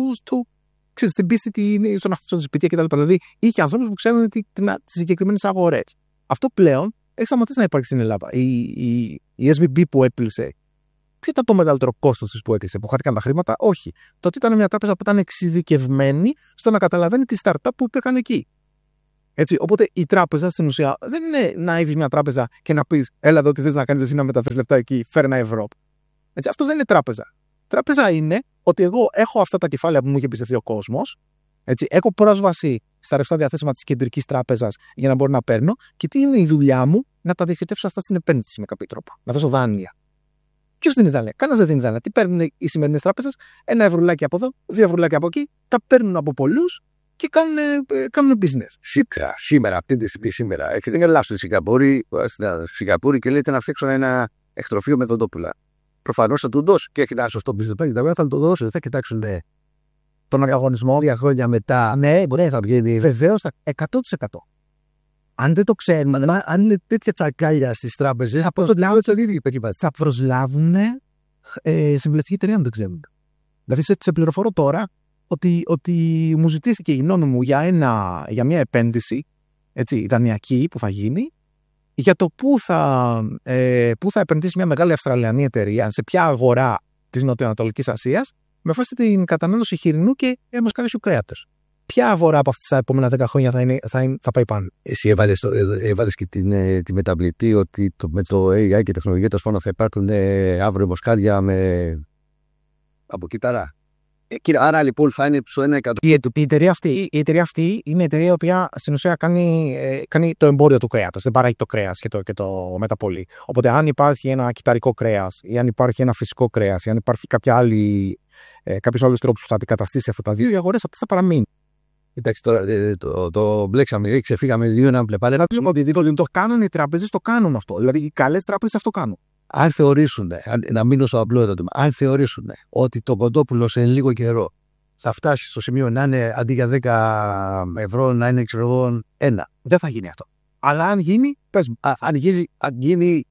στην πίστη, στον αυτοσπιτία κτλ. Δηλαδή είχε ανθρώπους που ξέρουν τις συγκεκριμένες αγορές. Αυτό πλέον έχει σταματήσει να υπάρχει στην Ελλάδα. Η SVB που έκλεισε, ποιο ήταν το μεγαλύτερο κόστος της που έκλεισε? Που χάθηκαν τα χρήματα? Όχι. Το ότι ήταν μια τράπεζα που ήταν εξειδικευμένη στο να καταλαβαίνει τη startup που υπήρχαν εκεί. Έτσι, οπότε η τράπεζα στην ουσία δεν είναι να έχεις μια τράπεζα και να πεις έλα εδώ τι θες να κάνεις εσύ, να μεταφέρεις λεφτά εκεί, φέρε ένα ευρώ. Έτσι, αυτό δεν είναι τράπεζα. Τράπεζα είναι ότι εγώ έχω αυτά τα κεφάλαια που μου είχε εμπιστευτεί ο κόσμος. Έτσι, έχω πρόσβαση στα ρευστά διαθέσιμα της κεντρικής τράπεζας για να μπορώ να παίρνω, και τι είναι η δουλειά μου? Να τα διοχετεύσω αυτά στην επένδυση με κάποιο τρόπο. Να δώσω δάνεια. Ποιος δίνει δάνεια? Κανένας δεν δίνει δάνεια. Τι παίρνουν οι σημερινές τράπεζες? Ένα ευρουλάκι από εδώ, 2 ευρουλάκια από εκεί, τα παίρνουν από πολλούς και κάνουν business. Σήμερα, αυτή τη στιγμή, σήμερα. Έχετε γελάσει στη Σιγκαπούρη και λέτε να φτιάξω ένα εκτροφείο με δοντόπουλα. Προφανώς θα του δώσει και έχει ένα σωστό business plan, θα του δώσει. Δεν θα κοιτάξουν τον αγωνισμό 2 χρόνια μετά. Ναι, μπορεί να βγαίνει. Βεβαίως, 100%. Αν δεν το ξέρουμε, αν είναι τέτοια τσακάλια στις τράπεζες, θα προσλάβουν συμβουλευτική εταιρεία, αν δεν ξέρουν. Δηλαδή, σε πληροφορώ τώρα ότι μου ζητήθηκε η γνώμη μου για μια επένδυση, έτσι, δανειακή που θα γίνει, για το πού θα επενδύσει μια μεγάλη Αυστραλιανή εταιρεία, σε ποια αγορά της Νοτιοανατολικής Ασίας, με βάση την κατανάλωση χοιρινού και μοσχαρίσιου κρέατος. Ποια αγορά από αυτά τα επόμενα 10 χρόνια θα πάει πάνω? Εσύ έβαλες και τη μεταβλητή ότι με το AI και τεχνολογία τόσο πάνω θα υπάρχουν αύριο μοσχάρια από κύτταρα. Άρα λοιπόν θα είναι στο 1%. Η εταιρεία αυτή είναι η εταιρεία η οποία στην ουσία κάνει το εμπόριο του κρέατος. Δεν παράγει το κρέας και το μεταπολεί. Οπότε αν υπάρχει ένα κυτταρικό κρέας ή αν υπάρχει ένα φυσικό κρέας ή αν υπάρχει κάποιος άλλος τρόπος που θα αντικαταστήσει αυτά τα δύο, οι αγορές αυτές θα παραμείνουν. Εντάξει, τώρα το μπλέξαμε, ξεφύγαμε λίγο να μπλεπάρε. Να πούμε ότι το κάνουν οι τράπεζες, το κάνουν αυτό. Δηλαδή οι καλές τράπεζες αυτό κάνουν. Αν θεωρήσουν, να μείνω στο απλό ερώτημα, αν θεωρήσουν ότι το κοντόπουλο σε λίγο καιρό θα φτάσει στο σημείο να είναι αντί για 10 ευρώ να είναι 1, δεν θα γίνει αυτό. Αλλά αν γίνει, πες μου. Αν γίνει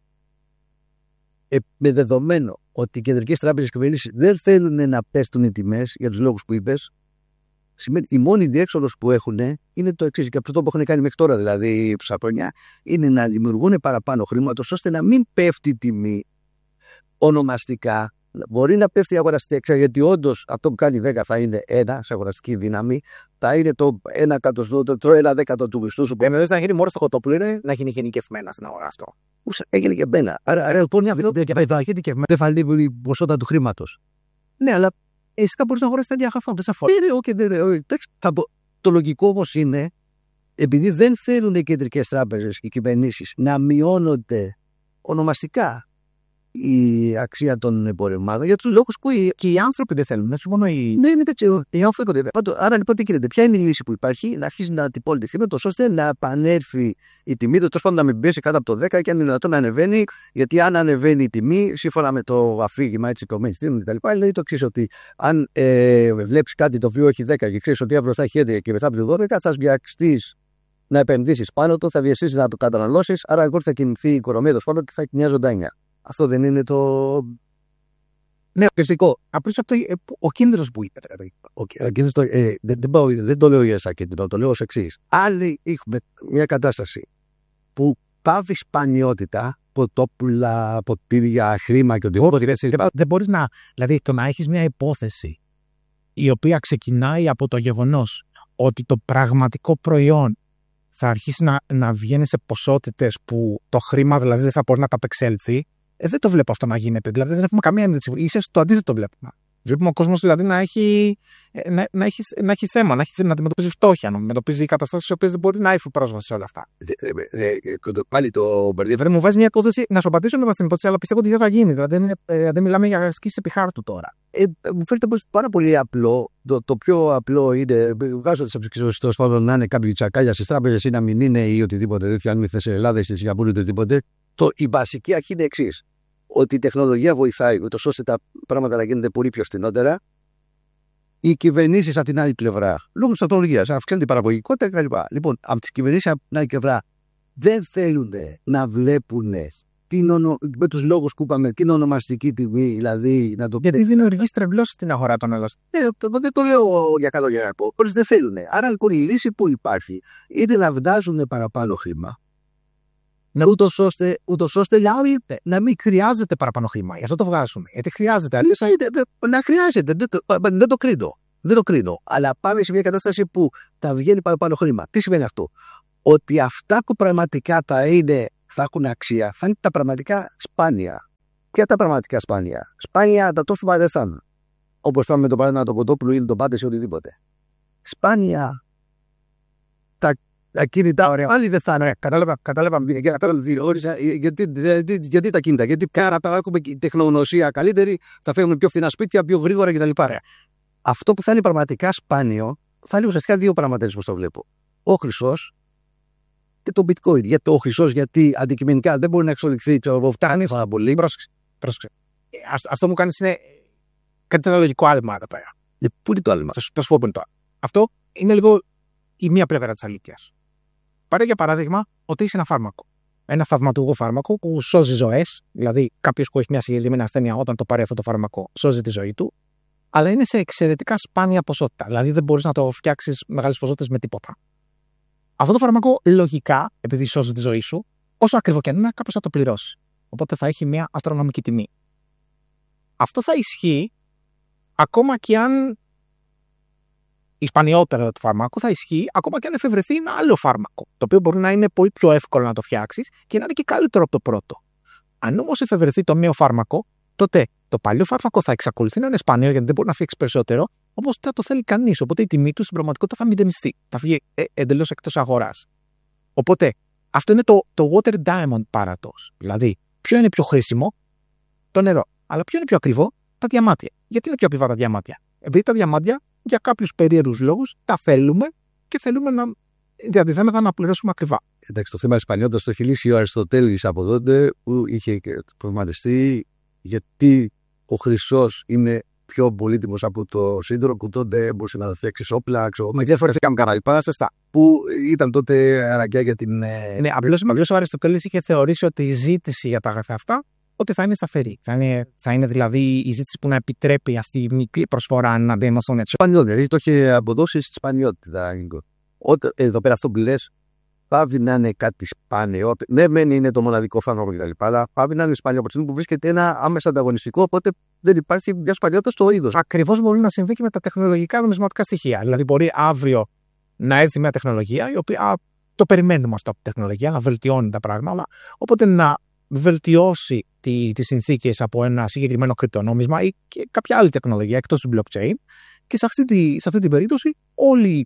με δεδομένο ότι οι κεντρικές τράπεζες και κυβερνήσεις δεν θέλουν να πέφτουν οι τιμές για τους λόγους που είπες, σημαίνει η μόνη διέξοδος που έχουν είναι το εξής. Και αυτό που έχουν κάνει μέχρι τώρα, δηλαδή ψαπρονιά, είναι να δημιουργούν παραπάνω χρήματος ώστε να μην πέφτει η τιμή ονομαστικά. Μπορεί να πέφτει η αγοραστική αξία, γιατί όντως αυτό που κάνει 10 θα είναι 1 σε αγοραστική δύναμη, θα είναι το 1/10 του μισθού σου. Δεν θα γίνει μόνο στο κοτόπουλο, είναι να γίνει γενικευμένα στην αγορά αυτό. Έγινε και μπένα. Άρα λοιπόν δεν θα λείπει η ποσότητα του χρήματος. Ναι, αλλά εσύ θα μπορείς να αγοράσεις τέτοια αγαθά. Δεν σε αφορά. Το λογικό όμως είναι, επειδή δεν θέλουν οι κεντρικές τράπεζες και οι κυβερνήσεις να μειώνονται ονομαστικά η αξία των εμπορευμάτων για τους λόγους που και οι άνθρωποι δεν θέλουν. Ναι, είναι τέτοιο. Οι άνθρωποι δεν θέλουν. Άρα λοιπόν τι γίνεται? Ποια είναι η λύση που υπάρχει? Να αρχίσει να τυπώνει τη χρήματα ώστε να επανέλθει η τιμή του, τόσο να μην πέσει κάτω από το 10 και αν είναι δυνατόν να ανεβαίνει. Γιατί αν ανεβαίνει η τιμή, σύμφωνα με το αφήγημα του mainstream κτλ., δηλαδή το ξέρει ότι αν βλέπει κάτι το οποίο έχει 10 και ξέρει ότι αύριο θα έχει 11 και μετά από το 12, θα βιαστεί να επενδύσει πάνω του, θα βιαστεί να το καταναλώσει. Άρα εγώ θα κινηθεί η οικονομία του πάνω και θα έχει μια ζωντάνια. Αυτό δεν είναι το. Ναι, ουσιαστικό. Απλώς ο κίνδυνος που είπε. Δεν το λέω για εσά κίνδυνο, το λέω ως εξής. Άλλοι έχουμε μια κατάσταση που πάβει σπανιότητα, ποτόπουλα, ποτήρια, χρήμα και οτιδήποτε. Δεν μπορείς να. Δηλαδή, το να έχεις μια υπόθεση η οποία ξεκινάει από το γεγονός ότι το πραγματικό προϊόν θα αρχίσει να βγαίνει σε ποσότητες που το χρήμα δηλαδή δεν θα μπορεί να ανταπεξέλθει. Δεν το βλέπω αυτό να γίνεται. Δηλαδή δεν έχουμε καμία ένδειξη. Ίσως το αντίθετο βλέπουμε. Βλέπουμε ο κόσμος δηλαδή να έχει θέμα, να αντιμετωπίζει φτώχεια, να αντιμετωπίζει καταστάσεις οι οποίες δεν μπορεί να έχει πρόσβαση σε όλα αυτά. Πάλι το μπερδεύει. Μου βάζει μια υπόθεση να σου απαντήσω με την υπόθεση, αλλά πιστεύω ότι δεν θα γίνει. Δηλαδή δεν μιλάμε για ασκήσεις επί χάρτου τώρα. Μου φαίνεται πως πάρα πολύ απλό. Το πιο απλό είναι, βγάζοντας από τις εξωσίες πάντων να είναι κάποιοι τσακάλια στις τράπεζες ή να μην είναι ή οτιδήποτε τέτοιο, αν μην θες Ελλάδα ή στη Σιγκαπούρη ή οτιδήποτε. Η βασική αρχή είναι εξής. ότι η τεχνολογία βοηθάει, ούτως ώστε τα πράγματα να γίνονται πολύ πιο φθηνότερα. Οι κυβερνήσεις από την άλλη πλευρά, λόγω της τεχνολογίας, αυξάνουν την παραγωγικότητα κλπ. Λοιπόν, από τις κυβερνήσεις από την άλλη πλευρά δεν θέλουν να βλέπουν με τους λόγους που είπαμε την ονομαστική τιμή, δηλαδή να το. Γιατί δημιουργεί στρεβλώσεις στην αγορά των εργαστών. Δεν το λέω για καλό για κακό. Όλες δεν θέλουν. Άρα λοιπόν η λύση που υπάρχει είναι να βγάζουν παραπάνω χρήμα. Ούτως ώστε δηλαδή, να μην χρειάζεται παραπάνω χρήμα. Γι' αυτό το βγάζουμε. Γιατί χρειάζεται. Να χρειάζεται. Δεν το κρίνω. Αλλά πάμε σε μια κατάσταση που θα βγαίνει παραπάνω χρήμα. Τι σημαίνει αυτό? Ότι αυτά που πραγματικά θα έχουν αξία θα είναι τα πραγματικά σπάνια. Ποια τα πραγματικά σπάνια? Σπάνια τα τρόφιμα δεν θα είναι. Όπως θα με το παράδειγμα το κοτόπουλο ή το πάντες ή οτιδήποτε. Σπάνια τα κινητά, πάλι δεν θα είναι. Κατάλαβα. Γιατί τα κινητά? Γιατί πέρα θα έχουμε τεχνογνωσία καλύτερη, θα φέρουμε πιο φθηνά σπίτια, πιο γρήγορα κτλ. Αυτό που θα είναι πραγματικά σπάνιο θα είναι ουσιαστικά δύο πραγματές που το βλέπω. Ο χρυσός και το bitcoin. Γιατί ο χρυσός, γιατί αντικειμενικά δεν μπορεί να εξελιχθεί, φτάνει πάρα πολύ. Πρόσεξε. Αυτό μου κάνει είναι κάτι ένα λογικό άλμα εδώ πέρα. Πού είναι το άλμα? Θα σου πω πού είναι το άλμα. Αυτό είναι λίγο η μία πλευρά της αλήθειας. Πάρε για παράδειγμα ότι είσαι ένα φάρμακο. Ένα θαυματουργό φάρμακο που σώζει ζωές, δηλαδή κάποιος που έχει μια συγκεκριμένη ασθένεια, όταν το πάρει αυτό το φάρμακο, σώζει τη ζωή του, αλλά είναι σε εξαιρετικά σπάνια ποσότητα. Δηλαδή δεν μπορείς να το φτιάξεις μεγάλες ποσότητες με τίποτα. Αυτό το φάρμακο λογικά, επειδή σώζει τη ζωή σου, όσο ακριβό και αν είναι, κάποιος θα το πληρώσει. Οπότε θα έχει μια αστρονομική τιμή. Αυτό θα ισχύει ακόμα και αν η σπανιότητα του φάρμακου θα ισχύει ακόμα και αν εφευρεθεί ένα άλλο φάρμακο, το οποίο μπορεί να είναι πολύ πιο εύκολο να το φτιάξεις και να είναι και καλύτερο από το πρώτο. Αν όμως εφευρεθεί το νέο φάρμακο, τότε το παλιό φάρμακο θα εξακολουθεί να είναι σπάνιο γιατί δεν μπορεί να φτιάξει περισσότερο, όπως δεν το θέλει κανείς. Οπότε η τιμή του στην πραγματικότητα θα μηδενιστεί. Θα βγει εντελώς εκτός αγοράς. Οπότε αυτό είναι το water diamond paradox. Δηλαδή, ποιο είναι πιο χρήσιμο? Το νερό. Αλλά ποιο είναι πιο ακριβό? Τα διαμάντια. Γιατί είναι πιο ακριβά τα διαμάντια? Επειδή τα διαμάντια για κάποιους περίεργους λόγους τα θέλουμε και θέλουμε να διατηθέμεθα να πληρώσουμε ακριβά. Εντάξει, το θέμα της σπανιότητας το έχει λύσει ο Αριστοτέλης από τότε που είχε προβληματιστεί γιατί ο χρυσός είναι πιο πολύτιμος από το σύντρο που τότε μπορούσε να φτιάξει όπλα, με διάφορα καμπαναλιπά, που ήταν τότε αναγκαία για την. Ναι, απλώς ο Αριστοτέλης είχε θεωρήσει ότι η ζήτηση για τα αγαθά αυτά ότι θα είναι σταθερή. Θα είναι δηλαδή η ζήτηση που να επιτρέπει αυτή η μικρή προσφορά να μπαίνει στον έτσι. Σπανιότητα, δηλαδή το είχε αποδώσει στη σπανιότητα. Εδώ πέρα αυτό που λες, πάβει να είναι κάτι σπάνιο. Ναι, μεν είναι το μοναδικό φάρμακο κτλ. Αλλά πάβει να είναι σπάνιο από τη στιγμή που βρίσκεται ένα άμεσα ανταγωνιστικό. Οπότε δεν υπάρχει μια σπανιότητα στο είδος. Ακριβώς μπορεί να συμβεί και με τα τεχνολογικά νομισματικά στοιχεία. Δηλαδή, μπορεί αύριο να έρθει μια τεχνολογία η οποία το περιμένουμε αυτό από τη τεχνολογία, να βελτιώνει τα πράγματα. Οπότε να βελτιώσει τις συνθήκες από ένα συγκεκριμένο κρυπτονόμισμα ή και κάποια άλλη τεχνολογία εκτός του blockchain. Και σε αυτή την περίπτωση, όλοι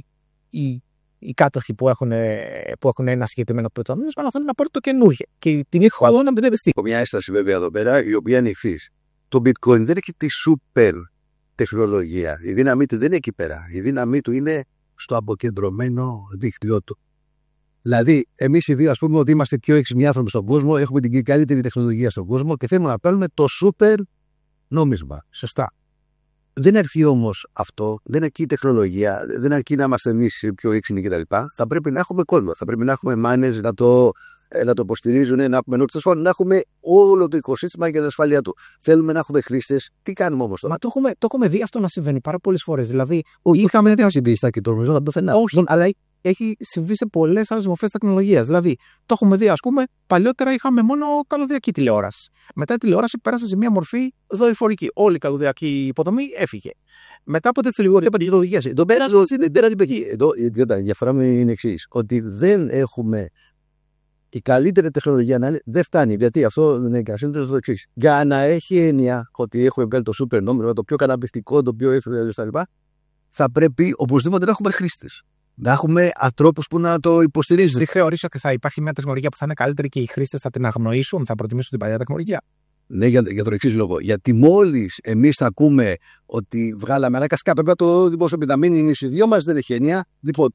οι κάτοχοι που έχουν ένα συγκεκριμένο κρυπτονόμισμα να θέλουν να πάρουν το καινούργιο. Και την έχω εδώ να μπερδευτεί. Μια έσταση βέβαια εδώ πέρα, η οποία είναι ευθύς. Το bitcoin δεν έχει τη super τεχνολογία. Η δύναμή του δεν είναι εκεί πέρα. Η δύναμή του είναι στο αποκεντρωμένο δίκτυό του. Δηλαδή, εμείς οι δύο, ας πούμε, ότι είμαστε πιο έξυπνοι άνθρωποι στον κόσμο, έχουμε την καλύτερη τεχνολογία στον κόσμο και θέλουμε να παίρνουμε το super νόμισμα. Σωστά. Δεν αρκεί όμως αυτό, δεν αρκεί η τεχνολογία, δεν αρκεί να είμαστε εμείς πιο έξυπνοι κτλ. Θα πρέπει να έχουμε κόσμο, θα πρέπει να έχουμε μάνες να το υποστηρίζουν, να έχουμε όλο το οικοσύστημα για την ασφάλεια του. Θέλουμε να έχουμε χρήστες. Τι κάνουμε όμως τώρα? Μα το έχουμε δει αυτό να συμβαίνει πάρα πολλές φορές. Δηλαδή, είχαμε δει να συμβεί στα κοιτόρμιζο, να το φαινά. Όχι, αλλά έχει συμβεί σε πολλές άλλες μορφές τεχνολογίας. Δηλαδή, το έχουμε δει, ας πούμε, παλιότερα είχαμε μόνο καλωδιακή τηλεόραση. Μετά η τηλεόραση πέρασε σε μια μορφή δορυφορική. Όλη η καλωδιακή υποδομή έφυγε. Μετά από τέτοια λιγότερη επαγγελματικότητα. Εδώ πέρασε στην τεράστια. Εδώ η διαφορά μου είναι εξής. Ότι δεν έχουμε. Η καλύτερη τεχνολογία να είναι, δεν φτάνει. Γιατί αυτό δεν είναι κασίνο, το εξής. Για να έχει έννοια ότι έχουμε βγάλει το super νόμισμα, το πιο καταπιστικό, το πιο εύκολο κτλ., θα πρέπει οπωσδήποτε να έχουμε χρήστες. Να έχουμε ανθρώπους που να το υποστηρίζουν. Δεν θεωρήσω ότι θα υπάρχει μια τεχνολογία που θα είναι καλύτερη και οι χρήστες θα την αγνοήσουν, θα προτιμήσουν την παλιά τεχνολογία. Ναι, για τον εξής λόγο. Γιατί μόλις εμείς θα ακούμε ότι βγάλαμε ένα κασκά, πρέπει το δημοσιοποιήσουμε, να μην είναι οι δυο μας, δεν έχει έννοια. Λοιπόν,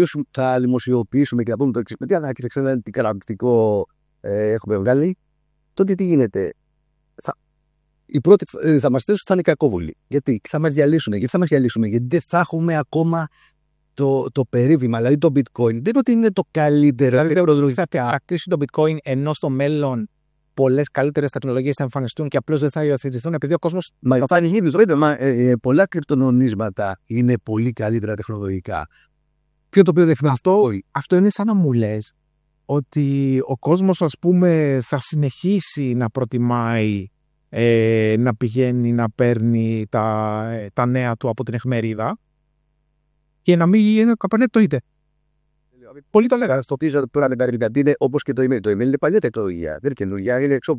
θα δημοσιοποιήσουμε και θα πούμε το εξής. Με τι ανάκριξε, τι καταπληκτικό έχουμε βγάλει. τότε τι γίνεται? Οι πρώτοι θα μας θέσουν θα είναι κακόβουλοι. Γιατί θα μας διαλύσουν. Γιατί δεν θα έχουμε ακόμα το περίβημα. Δηλαδή το bitcoin δεν είναι ότι είναι το καλύτερο. Δηλαδή θα ακτήσει το bitcoin ενώ στο μέλλον πολλές καλύτερες τεχνολογίες θα εμφανιστούν και απλώς δεν θα υιοθετηθούν επειδή ο κόσμος. Πολλά κρυπτονομίσματα είναι πολύ καλύτερα τεχνολογικά. Ποιο το οποίο δεν θυμάμαι αυτό είναι σαν να μου λες ότι ο κόσμος, ας πούμε, θα συνεχίσει να προτιμάει να πηγαίνει να παίρνει τα νέα του από την εφημερίδα και να μην είναι καπανέτο. Πολλοί το λέγανε. Στο τίζα τώρα είναι όπως και το email. Το email είναι παλιά τεχνολογία. Δεν είναι καινούργια. Είναι